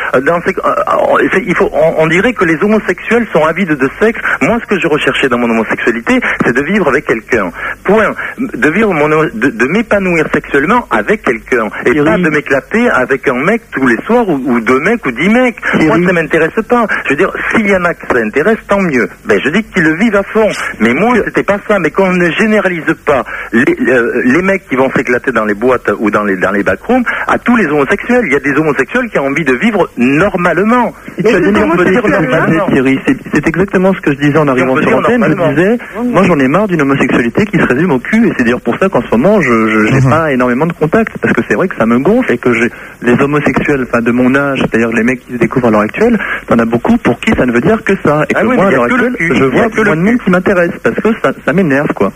on dirait que les homosexuels sont avides de sexe. Moi, ce que je recherchais dans mon homosexualité, c'est de vivre avec quelqu'un. Point. De vivre de m'épanouir sexuellement avec quelqu'un. Et pas de m'éclater avec un mec tous les soirs ou 2 mecs ou 10 mecs. Moi, ça m'intéresse pas. Je veux dire, s'il y en a qui ça intéresse, tant mieux. Je dis qu'ils le vivent à fond. Mais moi, c'était pas ça. Mais qu'on ne généralise pas les mecs qui vont s'éclater dans les boîtes ou dans les backrooms à tous les homosexuels. Il y a des homosexuels qui ont envie de vivre normalement. Thierry, c'est exactement ce que je disais en arrivant sur l'antenne. Je disais, moi j'en ai marre d'une homosexualité qui se résume au cul. Et c'est d'ailleurs pour ça qu'en ce moment, je n'ai pas énormément de contacts. Parce que c'est vrai que ça me gonfle et que les homosexuels, de mon âge, c'est-à-dire les mecs qui se découvrent à l'heure actuelle, t'en as beaucoup pour qui ça ne veut dire que ça. Et que moi, à l'heure actuelle, je vois que le monde qui m'intéresse, parce que ça m'énerve, quoi.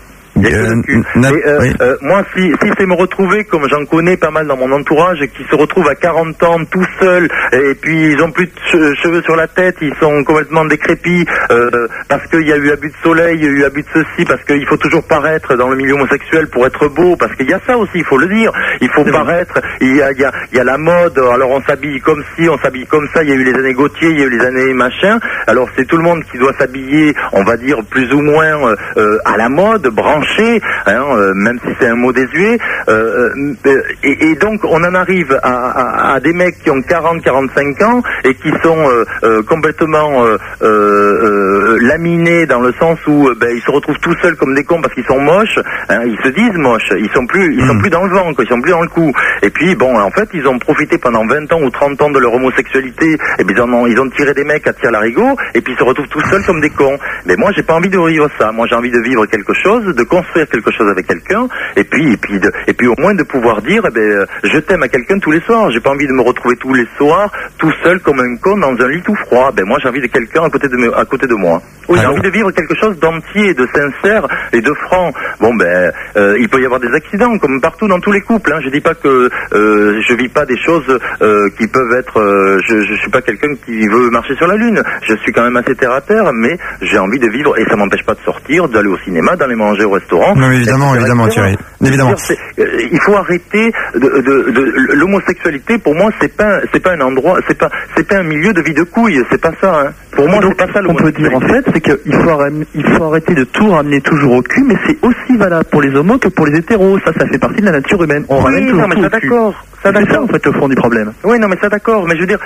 Moi, si c'est me retrouver, comme j'en connais pas mal dans mon entourage, qui se retrouvent à 40 ans tout seuls, et puis ils ont plus de cheveux sur la tête, ils sont complètement décrépits, parce qu'il y a eu abus de soleil, il y a eu abus de ceci, parce qu'il faut toujours paraître dans le milieu homosexuel pour être beau, parce qu'il y a ça aussi, il faut le dire, il faut paraître, il y a la mode, alors on s'habille comme ci, on s'habille comme ça, il y a eu les années Gauthier, il y a eu les années machin, alors c'est tout le monde qui doit s'habiller, on va dire plus ou moins à la mode, branché, même si c'est un mot désuet, et donc on en arrive à des mecs qui ont 40-45 ans et qui sont complètement laminés dans le sens où ils se retrouvent tout seuls comme des cons parce qu'ils sont moches, ils se disent moches, ils sont plus dans le vent, quoi, ils sont plus dans le coup. Et puis en fait ils ont profité pendant 20 ans ou 30 ans de leur homosexualité, et puis ils ont tiré des mecs à tir-larigot et puis ils se retrouvent tout seuls comme des cons. Mais moi j'ai pas envie de vivre ça, moi j'ai envie de vivre quelque chose de construire quelque chose avec quelqu'un, et puis au moins de pouvoir dire, je t'aime à quelqu'un tous les soirs. J'ai pas envie de me retrouver tous les soirs tout seul comme un con dans un lit tout froid. Moi, j'ai envie de quelqu'un à côté de moi. Oui, j'ai envie de vivre quelque chose d'entier, de sincère et de franc. Il peut y avoir des accidents comme partout dans tous les couples. Je dis pas que je vis pas des choses qui peuvent être. Je suis pas quelqu'un qui veut marcher sur la lune. Je suis quand même assez terre à terre, mais j'ai envie de vivre et ça m'empêche pas de sortir, d'aller au cinéma, d'aller manger au restaurant. Non, évidemment, Thierry. Évidemment. Il faut arrêter l'homosexualité. Pour moi, c'est pas un endroit, c'est pas un milieu de vie de couilles. C'est pas ça. Pour moi, c'est pas ça. On peut dire en fait, c'est qu'il faut arrêter de tout ramener toujours au cul, mais c'est aussi valable pour les homos que pour les hétéros. Ça fait partie de la nature humaine. On ramène toujours tout au cul. C'est ça en fait au fond du problème. Oui, non, mais ça d'accord. Mais je veux dire,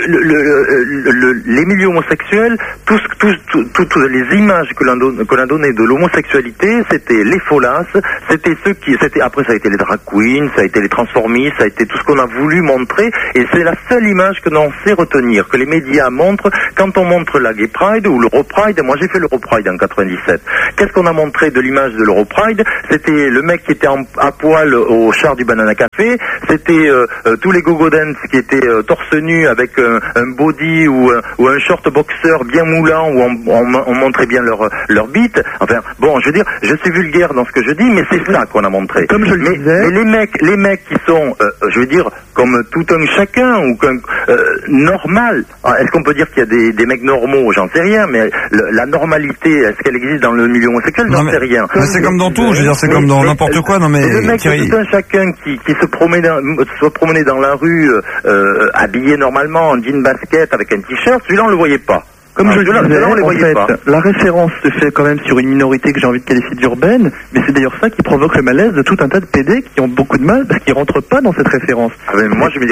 les milieux homosexuels, toutes les images que l'on a données de l'homosexualité, c'était les folasses, c'était après ça a été les drag queens, ça a été les transformistes, ça a été tout ce qu'on a voulu montrer, et c'est la seule image que l'on sait retenir, que les médias montrent quand on montre la Gay Pride ou l'Europride. Moi, j'ai fait l'Europride en 97. Qu'est-ce qu'on a montré de l'image de l'Europride? C'était le mec qui était à poil au char du Banana Café, c'était tous les go-go dance qui étaient torse nu avec un body ou un short boxer bien moulant où on montrait bien leur bite. Enfin, bon, je veux dire, je suis vulgaire dans ce que je dis, mais c'est ça qu'on a montré. Comme je le disais. Mais les mecs qui sont, je veux dire, comme tout un chacun ou normal. Est-ce qu'on peut dire qu'il y a des mecs normaux? J'en sais rien, mais la normalité, est-ce qu'elle existe dans le milieu homosexuel? J'en sais rien. Mais c'est comme dans tout, je veux dire, c'est comme dans n'importe quoi. Non mais le mec, tout un chacun qui se promenait dans la rue habillé normalement en jean basket avec un t-shirt, celui-là on le voyait pas. Comme je le disais, en fait, la référence se fait quand même sur une minorité que j'ai envie de qualifier d'urbaine, mais c'est d'ailleurs ça qui provoque le malaise de tout un tas de PD qui ont beaucoup de mal parce qu'ils rentrent pas dans cette référence. Moi, je vais dire,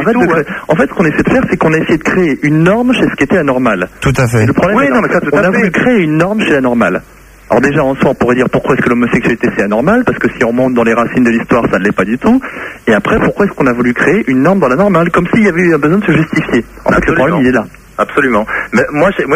en fait, ce qu'on essaie de faire, c'est qu'on a essayé de créer une norme chez ce qui était anormal. Tout à fait. Et le problème, on a voulu créer une norme chez l'anormal. Alors déjà, en soi, on pourrait dire pourquoi est-ce que l'homosexualité c'est anormal, parce que si on monte dans les racines de l'histoire, ça ne l'est pas du tout. Et après, pourquoi est-ce qu'on a voulu créer une norme dans la normale, comme s'il y avait eu un besoin de se justifier. En fait, le problème, il est là. Absolument. Mais moi, je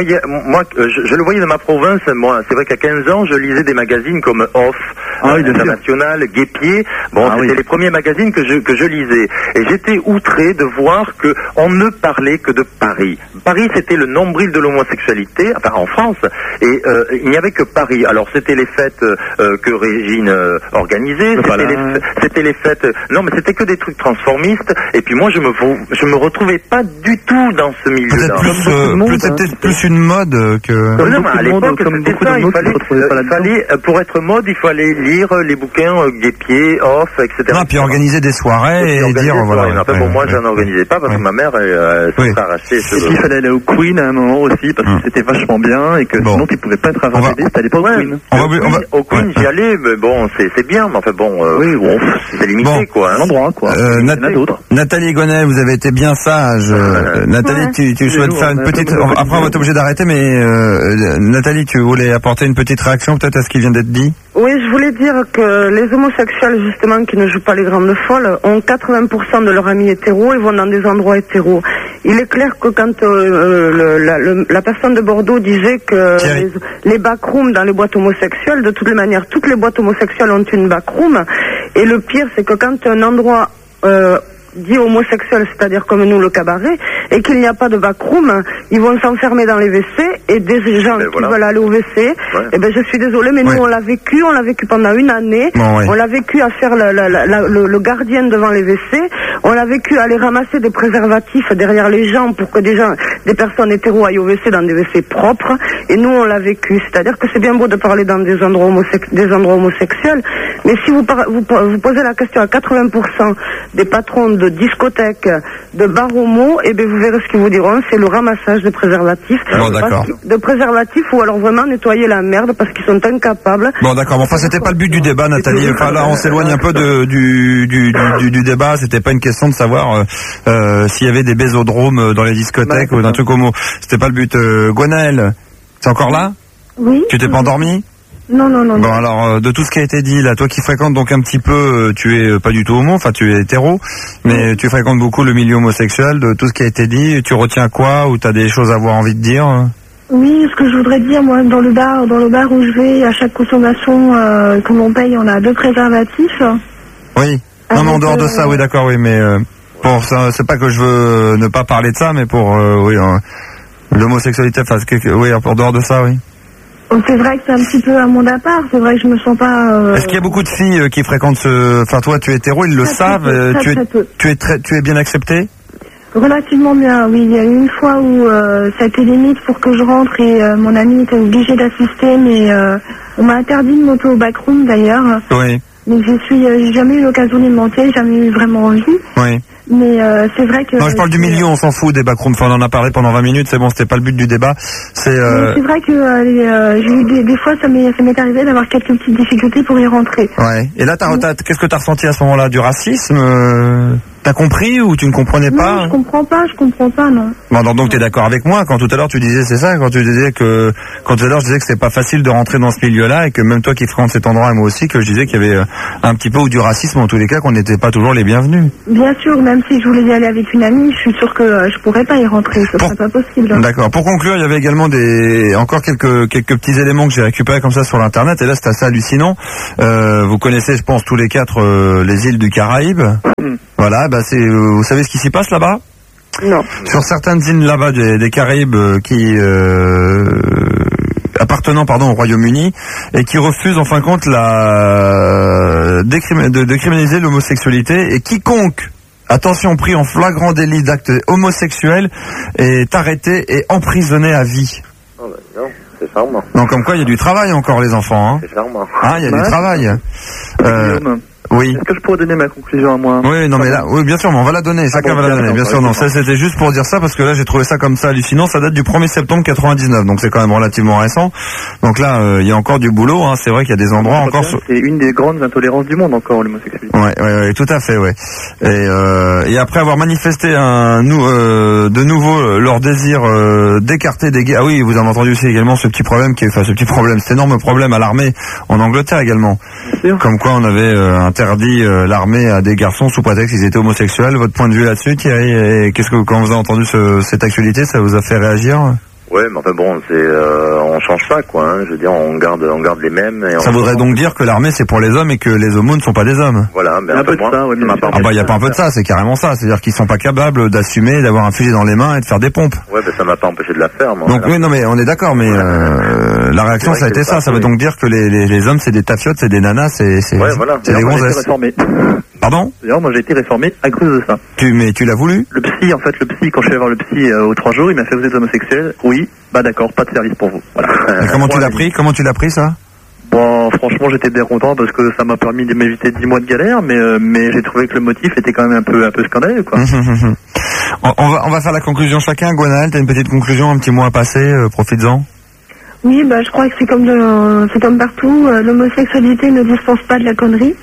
le voyais dans ma province. Moi, c'est vrai qu'à 15 ans, je lisais des magazines comme Off, International, Guépier. Bon, c'était les premiers magazines que je lisais. Et j'étais outré de voir que on ne parlait que de Paris. Paris, c'était le nombril de l'homosexualité, enfin en France. Et il n'y avait que Paris. Alors, c'était les fêtes que Régine organisait. C'était les fêtes. Non, mais c'était que des trucs transformistes. Et puis moi, je me retrouvais pas du tout dans ce milieu-là. Peut-être plus une mode que... Non, mais à l'époque, c'était ça, il fallait, pour être mode, il fallait lire les bouquins Guépier, Off, etc. Non, puis organiser des soirées et dire, voilà. Bon, moi, j'en organisais pas parce que ma mère, elle s'est arrachée. Et puis, il fallait aller au Queen à un moment aussi parce que c'était vachement bien et que sinon, tu pouvais pas être avancé, t'allais pas au Queen. Au Queen, j'y allais, mais bon, c'est bien, mais enfin bon, c'est limité, quoi. Un endroit, quoi. Nathalie Gonnet, vous avez été bien sage. Nathalie, tu souhaites faire une petite... Après, on va être obligé d'arrêter, mais Nathalie, tu voulais apporter une petite réaction peut-être à ce qui vient d'être dit? Oui, je voulais dire que les homosexuels, justement, qui ne jouent pas les grandes folles, ont 80% de leurs amis hétéros et vont dans des endroits hétéros. Il est clair que quand la personne de Bordeaux disait que les backrooms dans les boîtes homosexuelles, de toutes les manières, toutes les boîtes homosexuelles ont une backroom. Et le pire, c'est que quand un endroit... dit homosexuel, c'est-à-dire comme nous le cabaret, et qu'il n'y a pas de backroom, ils vont s'enfermer dans les WC, et des gens qui veulent aller au WC, je suis désolée, mais nous on l'a vécu pendant une année, on l'a vécu à faire le gardien devant les WC, on l'a vécu à aller ramasser des préservatifs derrière les gens pour que des personnes hétéros aillent au WC dans des WC propres, et nous on l'a vécu, c'est-à-dire que c'est bien beau de parler dans des endroits homosexuels, mais si vous posez la question à 80% des patrons de discothèques, de bars homo, vous verrez ce qu'ils vous diront, c'est le ramassage de préservatifs. Bon, d'accord. De préservatifs ou alors vraiment nettoyer la merde parce qu'ils sont incapables. Bon, d'accord. Enfin, c'était pas le but du débat, Nathalie. Enfin, là, on s'éloigne un peu du débat. C'était pas une question de savoir s'il y avait des bésodromes dans les discothèques ou d'un truc homo. C'était pas le but. Gwenaëlle, c'est encore là? Oui. Tu t'es pas endormi? Non. Bon, alors, de tout ce qui a été dit, là, toi qui fréquentes donc un petit peu, tu es pas du tout homo, enfin, tu es hétéro, mais tu fréquentes beaucoup le milieu homosexuel, de tout ce qui a été dit, tu retiens quoi, ou t'as des choses à avoir envie de dire? Oui, ce que je voudrais dire, moi, dans le bar où je vais, à chaque consommation que l'on paye, on a 2 préservatifs. Oui. Non, mais en dehors de ça, oui, d'accord, oui, mais pour ça, c'est pas que je veux ne pas parler de ça, mais pour l'homosexualité, oui, en dehors de ça, oui. C'est vrai que c'est un petit peu un monde à part, c'est vrai que je me sens pas... Est-ce qu'il y a beaucoup de filles qui fréquentent Enfin, toi, tu es hétéro, ils le savent, tu es bien accepté? Relativement bien, oui. Il y a eu une fois où ça a été limite pour que je rentre et mon ami était obligé d'assister, mais on m'a interdit de monter au backroom d'ailleurs. Oui. Mais j'ai jamais eu l'occasion d'y monter, jamais eu vraiment envie. Oui. Mais c'est vrai que... Non, je parle du milieu, on s'en fout des backrooms. Enfin, on en a parlé pendant 20 minutes, c'est bon, c'était pas le but du débat. C'est vrai que j'ai eu des fois, ça m'est arrivé d'avoir quelques petites difficultés pour y rentrer. Ouais. Et là, qu'est-ce que t'as ressenti à ce moment-là? Du racisme? T'as compris ou tu ne comprenais pas? Non, je comprends pas, non. Bon, alors, donc t'es d'accord avec moi quand tout à l'heure tu disais, c'est ça, quand tout à l'heure je disais que c'est pas facile de rentrer dans ce milieu-là et que même toi qui fréquentes cet endroit et moi aussi, que je disais qu'il y avait un petit peu ou du racisme, en tous les cas, qu'on n'était pas toujours les bienvenus. Bien sûr, même si je voulais y aller avec une amie, je suis sûre que je pourrais pas y rentrer, ce serait pas possible. D'accord. Pour conclure, il y avait également encore quelques petits éléments que j'ai récupérés comme ça sur l'internet et là c'est assez hallucinant. Vous connaissez, je pense, tous les 4 les îles du Caraïbe. Voilà, vous savez ce qui s'y passe là-bas? Non. Sur certaines îles là-bas des Caraïbes qui appartenant au Royaume-Uni et qui refusent en fin de compte de criminaliser l'homosexualité et quiconque, attention, pris en flagrant délit d'acte homosexuel est arrêté et emprisonné à vie. Oh ben non, c'est charmant. Donc comme quoi il y a du travail encore les enfants. Hein. C'est charmant. Ah, il y a du travail. Oui. Est-ce que je pourrais donner ma conclusion à moi? Oui, non mais là, oui, bien sûr, mais on va la donner, chacun va la donner, bien sûr. Non, ça c'était juste pour dire ça parce que là j'ai trouvé ça comme ça hallucinant. Ça date du 1er septembre 99, donc c'est quand même relativement récent. Donc là, il y a encore du boulot. Hein. C'est vrai qu'il y a des endroits encore. C'est une des grandes intolérances du monde encore, l'homosexualité. Ouais, tout à fait, ouais. Et après avoir manifesté de nouveau leur désir d'écarter des gays. Ah oui, vous avez entendu aussi également cet énorme problème à l'armée en Angleterre également. Comme quoi on avait interdit l'armée à des garçons sous prétexte qu'ils étaient homosexuels. Votre point de vue là-dessus, Thierry, et quand vous avez entendu cette actualité, ça vous a fait réagir? Ouais, mais enfin bon, on change pas quoi. Hein. Je veux dire, on garde les mêmes. Et ça voudrait donc dire que l'armée c'est pour les hommes et que les homos ne sont pas des hommes. Voilà, mais un peu de ça. Ouais, il y a pas un peu de ça, c'est carrément ça. C'est-à-dire qu'ils sont pas capables d'assumer, d'avoir un fusil dans les mains et de faire des pompes. Ouais, ben ça m'a pas empêché de la faire. Moi, donc oui, non mais on est d'accord, mais la réaction ça a été ça. Ça veut donc dire que les hommes c'est des tafiotes, c'est des nanas, c'est des gonzesses. Pardon? D'ailleurs, moi j'ai été réformé à cause de ça. Mais tu l'as voulu? Le psy, quand je suis allé voir le psy aux 3 jours, il m'a fait: vous êtes homosexuel? Oui. Bah d'accord, pas de service pour vous. Voilà. Et comment tu l'as pris ça? Bon, franchement, j'étais bien content parce que ça m'a permis de m'éviter 10 mois de galère, mais j'ai trouvé que le motif était quand même un peu scandaleux, quoi. On va faire la conclusion chacun. Gwenaëlle, t'as une petite conclusion, un petit mot à passer, profites-en. Oui, je crois que c'est comme partout, l'homosexualité ne dispense pas de la connerie.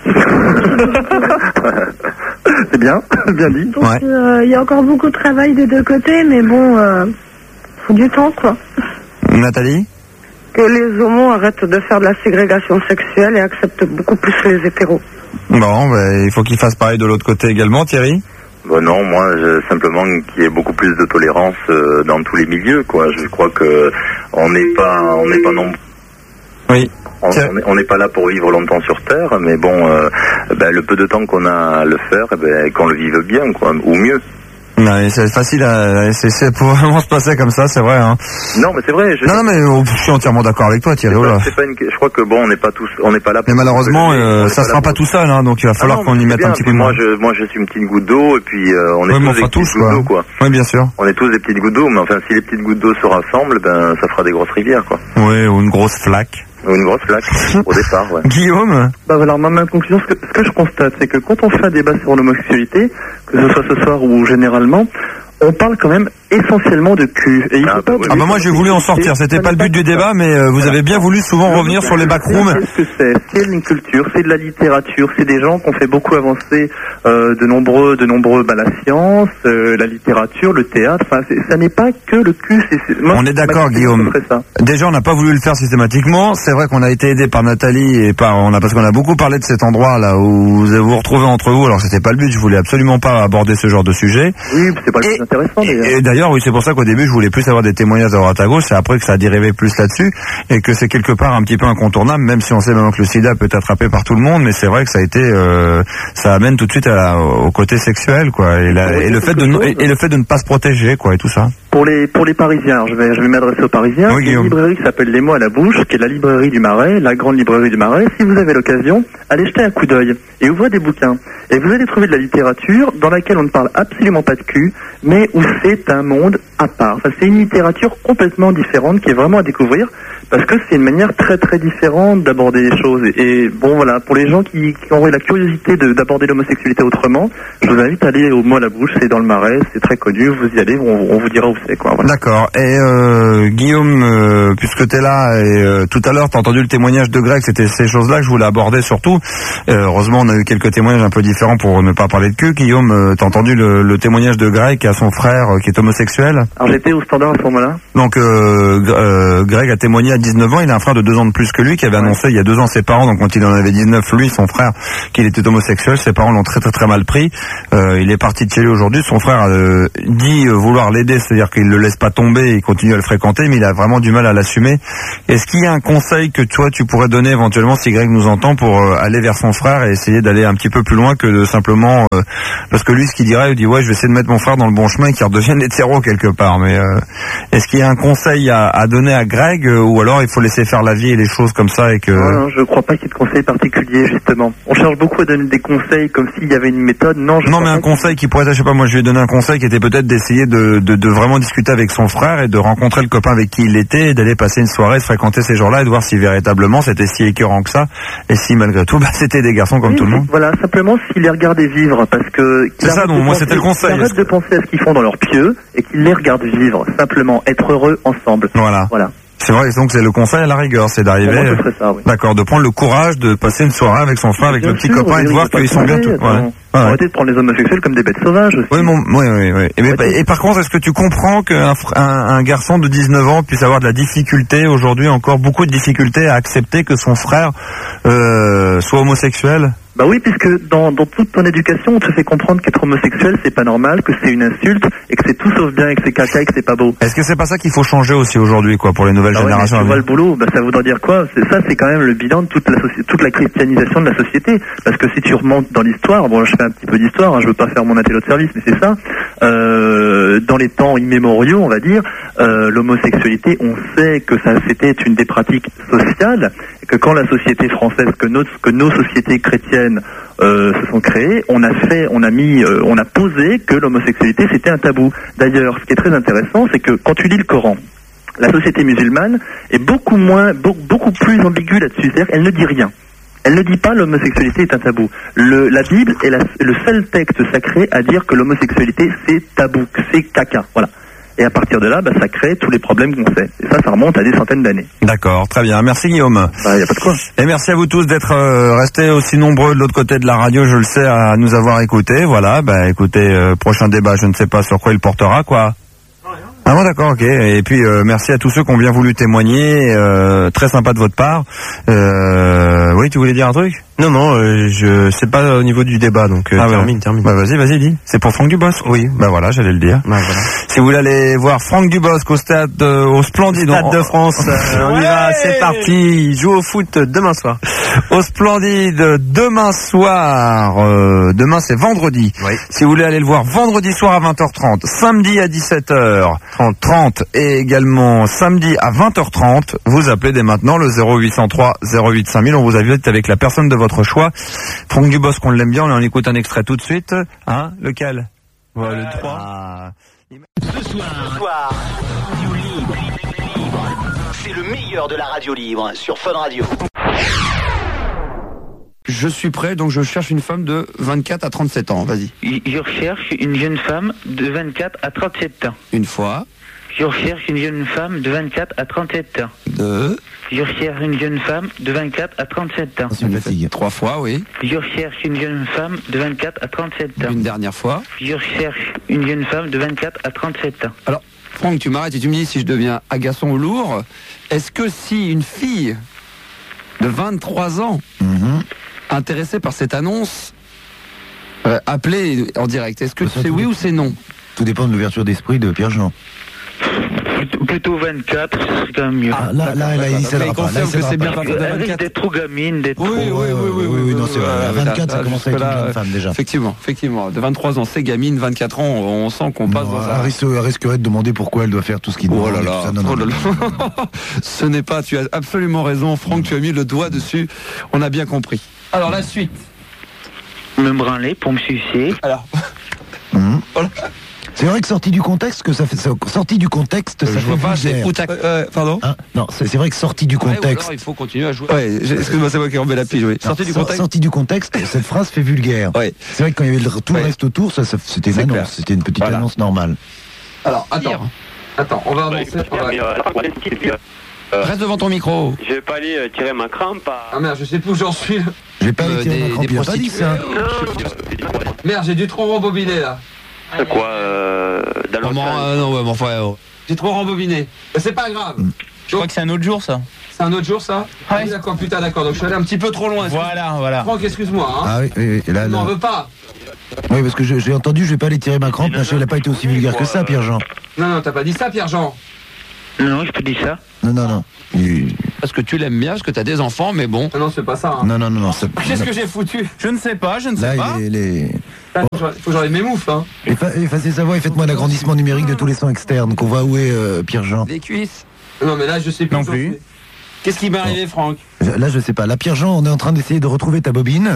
C'est bien dit. Donc il y a encore beaucoup de travail des 2 côtés, mais bon, faut du temps quoi. Nathalie? Que les homos arrêtent de faire de la ségrégation sexuelle et acceptent beaucoup plus les hétéros. Bon, il faut qu'ils fassent pareil de l'autre côté également, Thierry. Bon non, moi simplement qu'il y ait beaucoup plus de tolérance dans tous les milieux, quoi. Je crois que on n'est pas nombreux. Oui. On n'est pas là pour vivre longtemps sur Terre, mais bon, le peu de temps qu'on a à le faire, qu'on le vive bien, quoi, ou mieux. Non, c'est facile c'est pour vraiment se passer comme ça, c'est vrai. Hein. Non, mais c'est vrai. Non, mais je suis entièrement d'accord avec toi, Thierry. Je crois que bon, on n'est pas là. Mais malheureusement, ça sera pas tout seul, hein, donc il va falloir qu'on y mette un petit coup de main. Moi, je suis une petite goutte d'eau, et puis on est tous des petites gouttes d'eau, quoi. Oui, bien sûr. On est tous des petites gouttes d'eau, mais enfin, si les petites gouttes d'eau se rassemblent, ça fera des grosses rivières, quoi. Oui, ou une grosse flaque. Ou une grosse flaque, au départ, ouais. Guillaume? Voilà, ma conclusion, ce que je constate, c'est que quand on fait un débat sur l'homosexualité, que ce soit ce soir ou généralement, on parle quand même essentiellement de cul. Et moi j'ai voulu en sortir, c'était pas le but du débat, mais vous avez bien voulu souvent revenir sur les backrooms. Qu'est-ce que c'est? C'est une culture, c'est de la littérature, c'est des gens qui ont fait beaucoup avancer de nombreux la science, la littérature, le théâtre, enfin ça n'est pas que le cul. On est d'accord, Guillaume. Déjà on n'a pas voulu le faire systématiquement, c'est vrai qu'on a été aidé par Nathalie et parce qu'on a beaucoup parlé de cet endroit là où vous vous retrouvez entre vous, alors c'était pas le but, je voulais absolument pas aborder ce genre de sujet. Oui, c'est pas le but. intéressant. Et d'ailleurs, oui, c'est pour ça qu'au début, je voulais plus avoir des témoignages à droite à gauche. C'est après que ça a dérivé plus là-dessus et que c'est quelque part un petit peu incontournable, même si on sait maintenant que le sida peut être attrapé par tout le monde. Mais c'est vrai que ça a été, ça amène tout de suite au côté sexuel, quoi. Et le fait de ne pas se protéger, quoi, et tout ça. Pour les Parisiens, alors je vais m'adresser aux Parisiens. Oui, il y a une librairie qui s'appelle Les Mots à la bouche, qui est la librairie du Marais, la grande librairie du Marais. Si vous avez l'occasion, allez jeter un coup d'œil et ouvrez des bouquins. Et vous allez trouver de la littérature dans laquelle on ne parle absolument pas de cul, mais où c'est un monde à part. Enfin, c'est une littérature complètement différente qui est vraiment à découvrir, parce que c'est une manière très très différente d'aborder les choses. Et bon, voilà, pour les gens qui auraient la curiosité d'aborder l'homosexualité autrement, je vous invite à aller au Mot à la bouche, c'est dans le Marais, c'est très connu, vous y allez, on vous dira où c'est, quoi. Voilà. D'accord. Et Guillaume, puisque t'es là, et tout à l'heure t'as entendu le témoignage de Greg, c'était ces choses-là que je voulais aborder surtout. Heureusement, on a eu quelques témoignages un peu différents pour ne pas parler de cul. Guillaume, t'as entendu le témoignage de Greg qui a son frère qui est homosexuel? Alors j'étais au standard à ce moment-là. Donc Greg a témoigné à 19 ans, il a un frère de 2 ans de plus que lui qui avait annoncé il y a 2 ans ses parents, donc quand il en avait 19, lui, son frère, qu'il était homosexuel. Ses parents l'ont très très très mal pris. Il est parti de chez lui aujourd'hui. Son frère dit vouloir l'aider, c'est-à-dire qu'il le laisse pas tomber, il continue à le fréquenter, mais il a vraiment du mal à l'assumer. Est-ce qu'il y a un conseil que toi tu pourrais donner éventuellement si Greg nous entend pour aller vers son frère et essayer d'aller un petit peu plus loin que de simplement parce que lui ce qu'il dirait, il dit ouais je vais essayer de mettre mon frère dans le bon chemin et qu'il redevienne hétéro quelque part, mais est-ce qu'il y a un conseil à donner à Greg ou alors il faut laisser faire la vie et les choses comme ça et que... Non, je crois pas qu'il y ait de conseils particuliers justement. On cherche beaucoup à donner des conseils comme s'il y avait une méthode. Non, mais un conseil qui pourrait être, je sais pas, moi je lui ai donné un conseil qui était peut-être d'essayer de vraiment discuter avec son frère et de rencontrer le copain avec qui il était et d'aller passer une soirée, de fréquenter ces gens-là et de voir si véritablement c'était si écœurant que ça et si malgré tout c'était des garçons comme tout le monde. Voilà, simplement s'il les regardait vivre, parce que... C'est ça, donc moi c'était le conseil. Arrête de penser à ce qu'ils font dans leur pieux et qu'ils les regardent vivre, simplement être heureux ensemble. Voilà. C'est vrai, donc c'est le conseil à la rigueur, c'est d'arriver, oui. D'accord, de prendre le courage de passer une soirée avec son frère, avec le petit copain et de voir qu'ils sont bien tous. Arrêtez de prendre les homosexuels comme des bêtes sauvages aussi. Oui. Et par contre, est-ce que tu comprends qu'un garçon de 19 ans puisse avoir de la difficulté aujourd'hui, encore beaucoup de difficultés à accepter que son frère soit homosexuel? Bah oui, puisque dans toute ton éducation, on te fait comprendre qu'être homosexuel, c'est pas normal, que c'est une insulte, et que c'est tout sauf bien, et que c'est caca, et que c'est pas beau. Est-ce que c'est pas ça qu'il faut changer aussi aujourd'hui, quoi, pour les nouvelles générations? Tu vois le boulot, ça voudrait dire quoi? C'est quand même le bilan de toute la christianisation de la société. Parce que si tu remontes dans l'histoire, bon, je fais un petit peu d'histoire, je veux pas faire mon intello de service, mais c'est ça. Dans les temps immémoriaux, on va dire, l'homosexualité, on sait que c'était une des pratiques sociales, et que quand la société française, que nos sociétés chrétiennes se sont créées, on a posé que l'homosexualité c'était un tabou. D'ailleurs, ce qui est très intéressant, c'est que quand tu lis le Coran, la société musulmane est beaucoup plus ambiguë là-dessus. C'est-à-dire, elle ne dit rien. Elle ne dit pas l'homosexualité est un tabou. La Bible est le seul texte sacré à dire que l'homosexualité c'est tabou, que c'est caca. Voilà. Et à partir de là, ça crée tous les problèmes qu'on sait. Et ça remonte à des centaines d'années. D'accord, très bien. Merci Guillaume. Y a pas de quoi. Et merci à vous tous d'être restés aussi nombreux de l'autre côté de la radio, je le sais, à nous avoir écoutés. Voilà, écoutez, prochain débat, je ne sais pas sur quoi il portera, quoi. Ah bon, d'accord, ok. Et puis merci à tous ceux qui ont bien voulu témoigner, très sympa de votre part. Oui, tu voulais dire un truc? Non, je sais pas au niveau du débat, donc termine. Vas-y, dis. C'est pour Franck Dubosc? Oui. Voilà, j'allais le dire. Voilà. Si vous voulez aller voir Franck Dubosc au stade, au Splendide. Stade de France, on y va, c'est parti. Il joue au foot demain soir. Au Splendide, demain soir. Demain, c'est vendredi. Oui. Si vous voulez aller le voir vendredi soir à 20h30, samedi à 17h30 et également samedi à 20h30, vous appelez dès maintenant le 0803 08 5000. On vous invite avec la personne de votre choix. Franck Dubosc, on l'aime bien, on en écoute un extrait tout de suite. Hein, lequel? Le 3. Ce soir, Radio Libre. C'est le meilleur de la radio libre sur Fun Radio. Je suis prêt, donc je cherche une femme de 24 à 37 ans. Vas-y. Je recherche une jeune femme de 24 à 37 ans. Une fois. Je recherche une jeune femme de 24 à 37 ans. Deux. Je recherche une jeune femme de 24 à 37 ans. C'est une fatigue. 3 fois, oui. Je recherche une jeune femme de 24 à 37 ans. Une dernière fois. Je recherche une jeune femme de 24 à 37 ans. Alors, Franck, tu m'arrêtes et tu me dis si je deviens agaçant ou lourd. Est-ce que si une fille de 23 ans, intéressée par cette annonce, appelée en direct, est-ce que c'est oui ou c'est non? tout dépend de l'ouverture d'esprit de Pierre-Jean. Plutôt 24, ce serait quand même mieux. Ah, là, il s'aidera pas. Là, que c'est bien parti de Elle 24. risque d'être trop gamine, d'être Oui, non, c'est vrai. À 24, ça commence à être une jeune femme, déjà. Effectivement. De 23 ans, c'est gamine, 24 ans, on sent qu'on passe dans un... Elle risquerait de demander pourquoi elle doit faire tout ce qu'il demande. Oh là là. Ce n'est pas, tu as absolument raison, Franck, tu as mis le doigt dessus, on a bien compris. Alors, la suite. Me branler pour me sucer. Alors. Voilà. C'est vrai que sorti du contexte, ça fait vulgaire. Pardon. Non, c'est vrai que sorti du contexte. Alors il faut continuer à jouer. Ouais, excuse-moi, c'est moi qui remets la pige. Oui. Sorti du contexte, cette phrase fait vulgaire. Ouais. C'est vrai que quand il y avait tout le reste autour, c'était une annonce, c'était une petite annonce normale. Alors, attends, on va avancer. Reste devant ton micro. Je vais pas aller tirer ma crampe. Ah merde, je sais plus où j'en suis. Je vais pas aller tirer ma crampe, il a pas dit ça. Merde, j'ai dû trop rembobiné là. C'est quoi dans l'autre sens? Non, ouais, mais enfin, j'ai trop rembobiné. Mais c'est pas grave. Je crois que c'est un autre jour, ça. C'est un autre jour, ça? Ah oui, d'accord, putain, d'accord. Donc je suis allé un petit peu trop loin. Voilà. Franck, excuse-moi. Hein. Ah oui. Et là, tu m'en veux pas. Oui, parce que j'ai entendu, je vais pas aller tirer ma crampe, machin, il a pas été aussi vulgaire que ça, Pierre-Jean. Non, t'as pas dit ça, Pierre-Jean. Non, je peux dire ça. Non. Parce que tu l'aimes bien, parce que t'as des enfants, mais bon. Non, c'est pas ça. Hein. Non. Qu'est-ce que j'ai foutu? Je ne sais pas. Là, il faut que j'enlève mes moufles, hein. Effacez sa voix et faites-moi un agrandissement numérique de tous les sons externes, qu'on voit où est Pierre-Jean. Des cuisses. Non, mais là, je sais plus. Non plus. Qu'est-ce qui m'est arrivé, Franck? Là, je sais pas. Là, Pierre-Jean, on est en train d'essayer de retrouver ta bobine.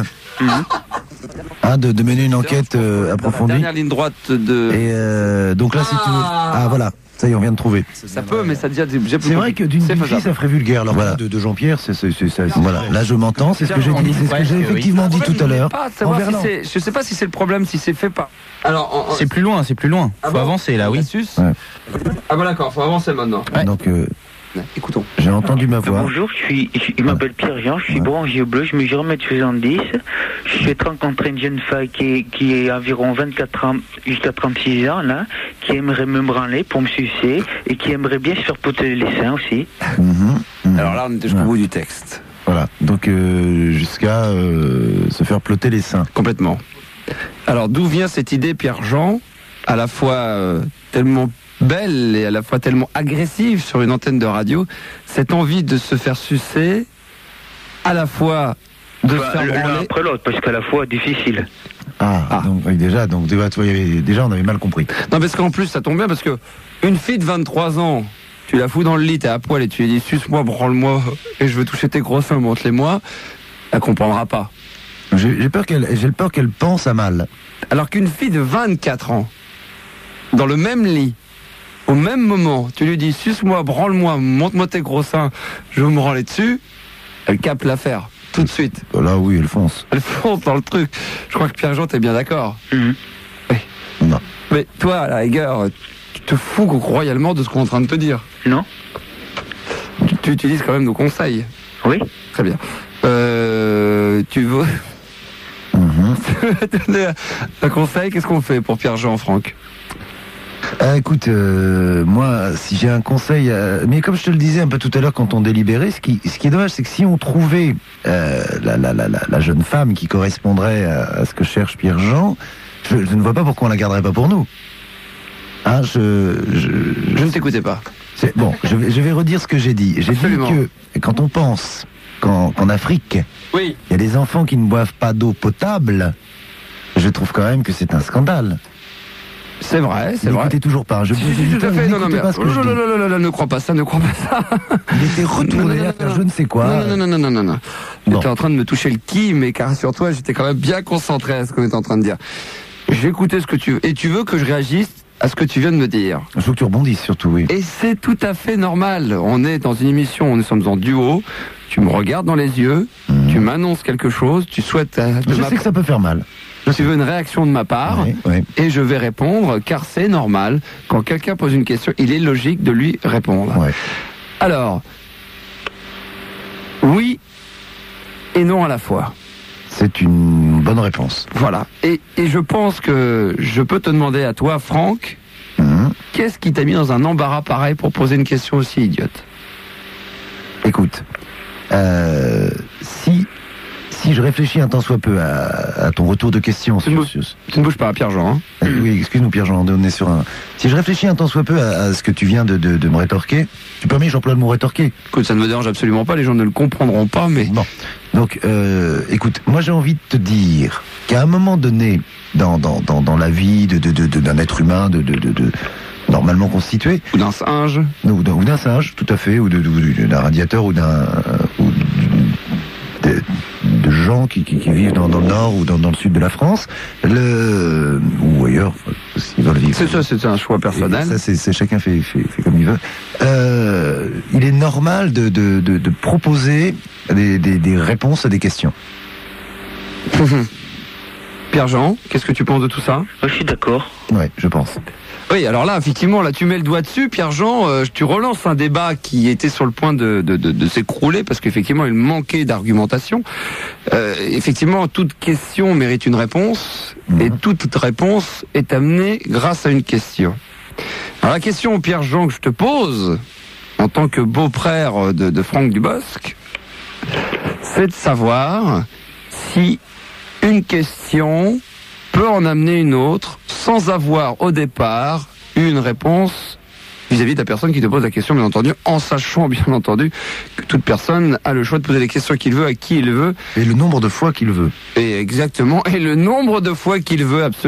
De mener une enquête approfondie. Dernière ligne droite de... Et donc là, si tu veux... Ah, voilà. Ça y est, on vient de trouver. Ça peut, mais ça devient... C'est vrai que d'une fille, ça ferait vulgaire. Alors voilà, de Jean-Pierre, c'est ça. Voilà, là je m'entends, c'est ce que j'ai dit, c'est ce que j'ai effectivement dit tout à l'heure. Je sais pas si c'est le problème, si c'est fait pas. Alors, c'est plus loin. Faut avancer là, oui. Ah bah d'accord, faut avancer maintenant. Donc, écoutons. J'ai entendu ma voix. Bonjour, je m'appelle Pierre-Jean, je suis branché au bleu, je mesure 1m70. Je souhaite rencontrer une jeune femme qui est environ 24 ans jusqu'à 36 ans, là, qui aimerait me branler pour me sucer et qui aimerait bien se faire poter les seins aussi. Alors là, on est jusqu'au bout du texte. Voilà, donc jusqu'à se faire ploter les seins. Complètement. Alors d'où vient cette idée, Pierre-Jean, à la fois tellement belle et à la fois tellement agressive sur une antenne de radio, cette envie de se faire sucer, à la fois de se faire branler... L'un après l'autre, parce qu'à la fois difficile. Donc oui, déjà on avait mal compris. Non, parce qu'en plus ça tombe bien, parce que une fille de 23 ans, tu la fous dans le lit, t'es à poil et tu lui dis suce-moi, branle-moi et je veux toucher tes gros seins, montre-les moi, elle comprendra pas. J'ai peur qu'elle pense à mal. Alors qu'une fille de 24 ans, dans le même lit, au même moment, tu lui dis suce-moi, branle-moi, montre-moi tes gros seins, je veux me branler dessus, elle capte l'affaire, tout de suite. Là oui, elle fonce. Elle fonce dans le truc. Je crois que Pierre-Jean, t'es bien d'accord. Oui. Non. Mais toi, à la rigueur, tu te fous royalement de ce qu'on est en train de te dire. Non. Tu utilises quand même nos conseils. Oui. Très bien. Tu veux donner un conseil? Qu'est-ce qu'on fait pour Pierre-Jean, Franck? Écoute, moi, si j'ai un conseil, mais comme je te le disais un peu tout à l'heure quand on délibérait, ce qui est dommage, c'est que si on trouvait la jeune femme qui correspondrait à ce que cherche Pierre-Jean, je ne vois pas pourquoi on la garderait pas pour nous. Je ne t'écoutais pas. Bon, je vais redire ce que j'ai dit. J'ai dit que quand on pense qu'en Afrique, il y a des enfants qui ne boivent pas d'eau potable, je trouve quand même que c'est un scandale. C'est vrai, c'est vrai. N'écoutez toujours pas. Tout à fait, non, mais... ne crois pas ça. Il était retourné à faire je ne sais quoi. Non. J'étais en train de me toucher le ki, mais car sur toi, j'étais quand même bien concentré à ce qu'on était en train de dire. J'ai écouté ce que tu veux. Et tu veux que je réagisse à ce que tu viens de me dire. Il faut que tu rebondisses surtout, oui. Et c'est tout à fait normal. On est dans une émission, nous sommes en duo. Tu me regardes dans les yeux, tu m'annonces quelque chose, tu souhaites... Je sais que ça peut faire mal. Tu veux une réaction de ma part, et je vais répondre, car c'est normal. Quand quelqu'un pose une question, il est logique de lui répondre. Alors, oui et non à la fois. C'est une bonne réponse. Voilà. Et je pense que je peux te demander à toi, Franck, qu'est-ce qui t'a mis dans un embarras pareil pour poser une question aussi idiote? Écoute, si si je réfléchis un tant soit peu à ton retour de question... Tu ne bouges pas, Pierre-Jean. Hein. Oui, excuse-nous Pierre-Jean, on est sur un... Si je réfléchis un tant soit peu à ce que tu viens de me rétorquer, tu permets, j'emploie le mot rétorquer. Écoute, ça ne me dérange absolument pas, les gens ne le comprendront pas, mais... Bon, donc, écoute, moi j'ai envie de te dire qu'à un moment donné, dans la vie d'un être humain, normalement constitué... Ou d'un singe. Ou d'un singe, tout à fait, ou d'un radiateur, ou de gens qui vivent dans le nord ou dans le sud de la France, ou ailleurs, s'ils veulent vivre. C'est ça, c'est un choix personnel. Ça, c'est chacun fait comme il veut. Il est normal de proposer des réponses à des questions. Pierre-Jean, qu'est-ce que tu penses de tout ça? Je suis d'accord. Oui, je pense. Oui, alors là, effectivement, là, tu mets le doigt dessus, Pierre-Jean, tu relances un débat qui était sur le point de s'écrouler, parce qu'effectivement, il manquait d'argumentation. Effectivement, toute question mérite une réponse, et toute réponse est amenée grâce à une question. Alors la question, Pierre-Jean, que je te pose, en tant que beau-frère de Franck Dubosc, c'est de savoir si une question peut en amener une autre sans avoir au départ une réponse vis-à-vis de la personne qui te pose la question, bien entendu, en sachant bien entendu que toute personne a le choix de poser les questions qu'il veut à qui il veut. Et le nombre de fois qu'il veut. Et exactement, et le nombre de fois qu'il veut, absolument.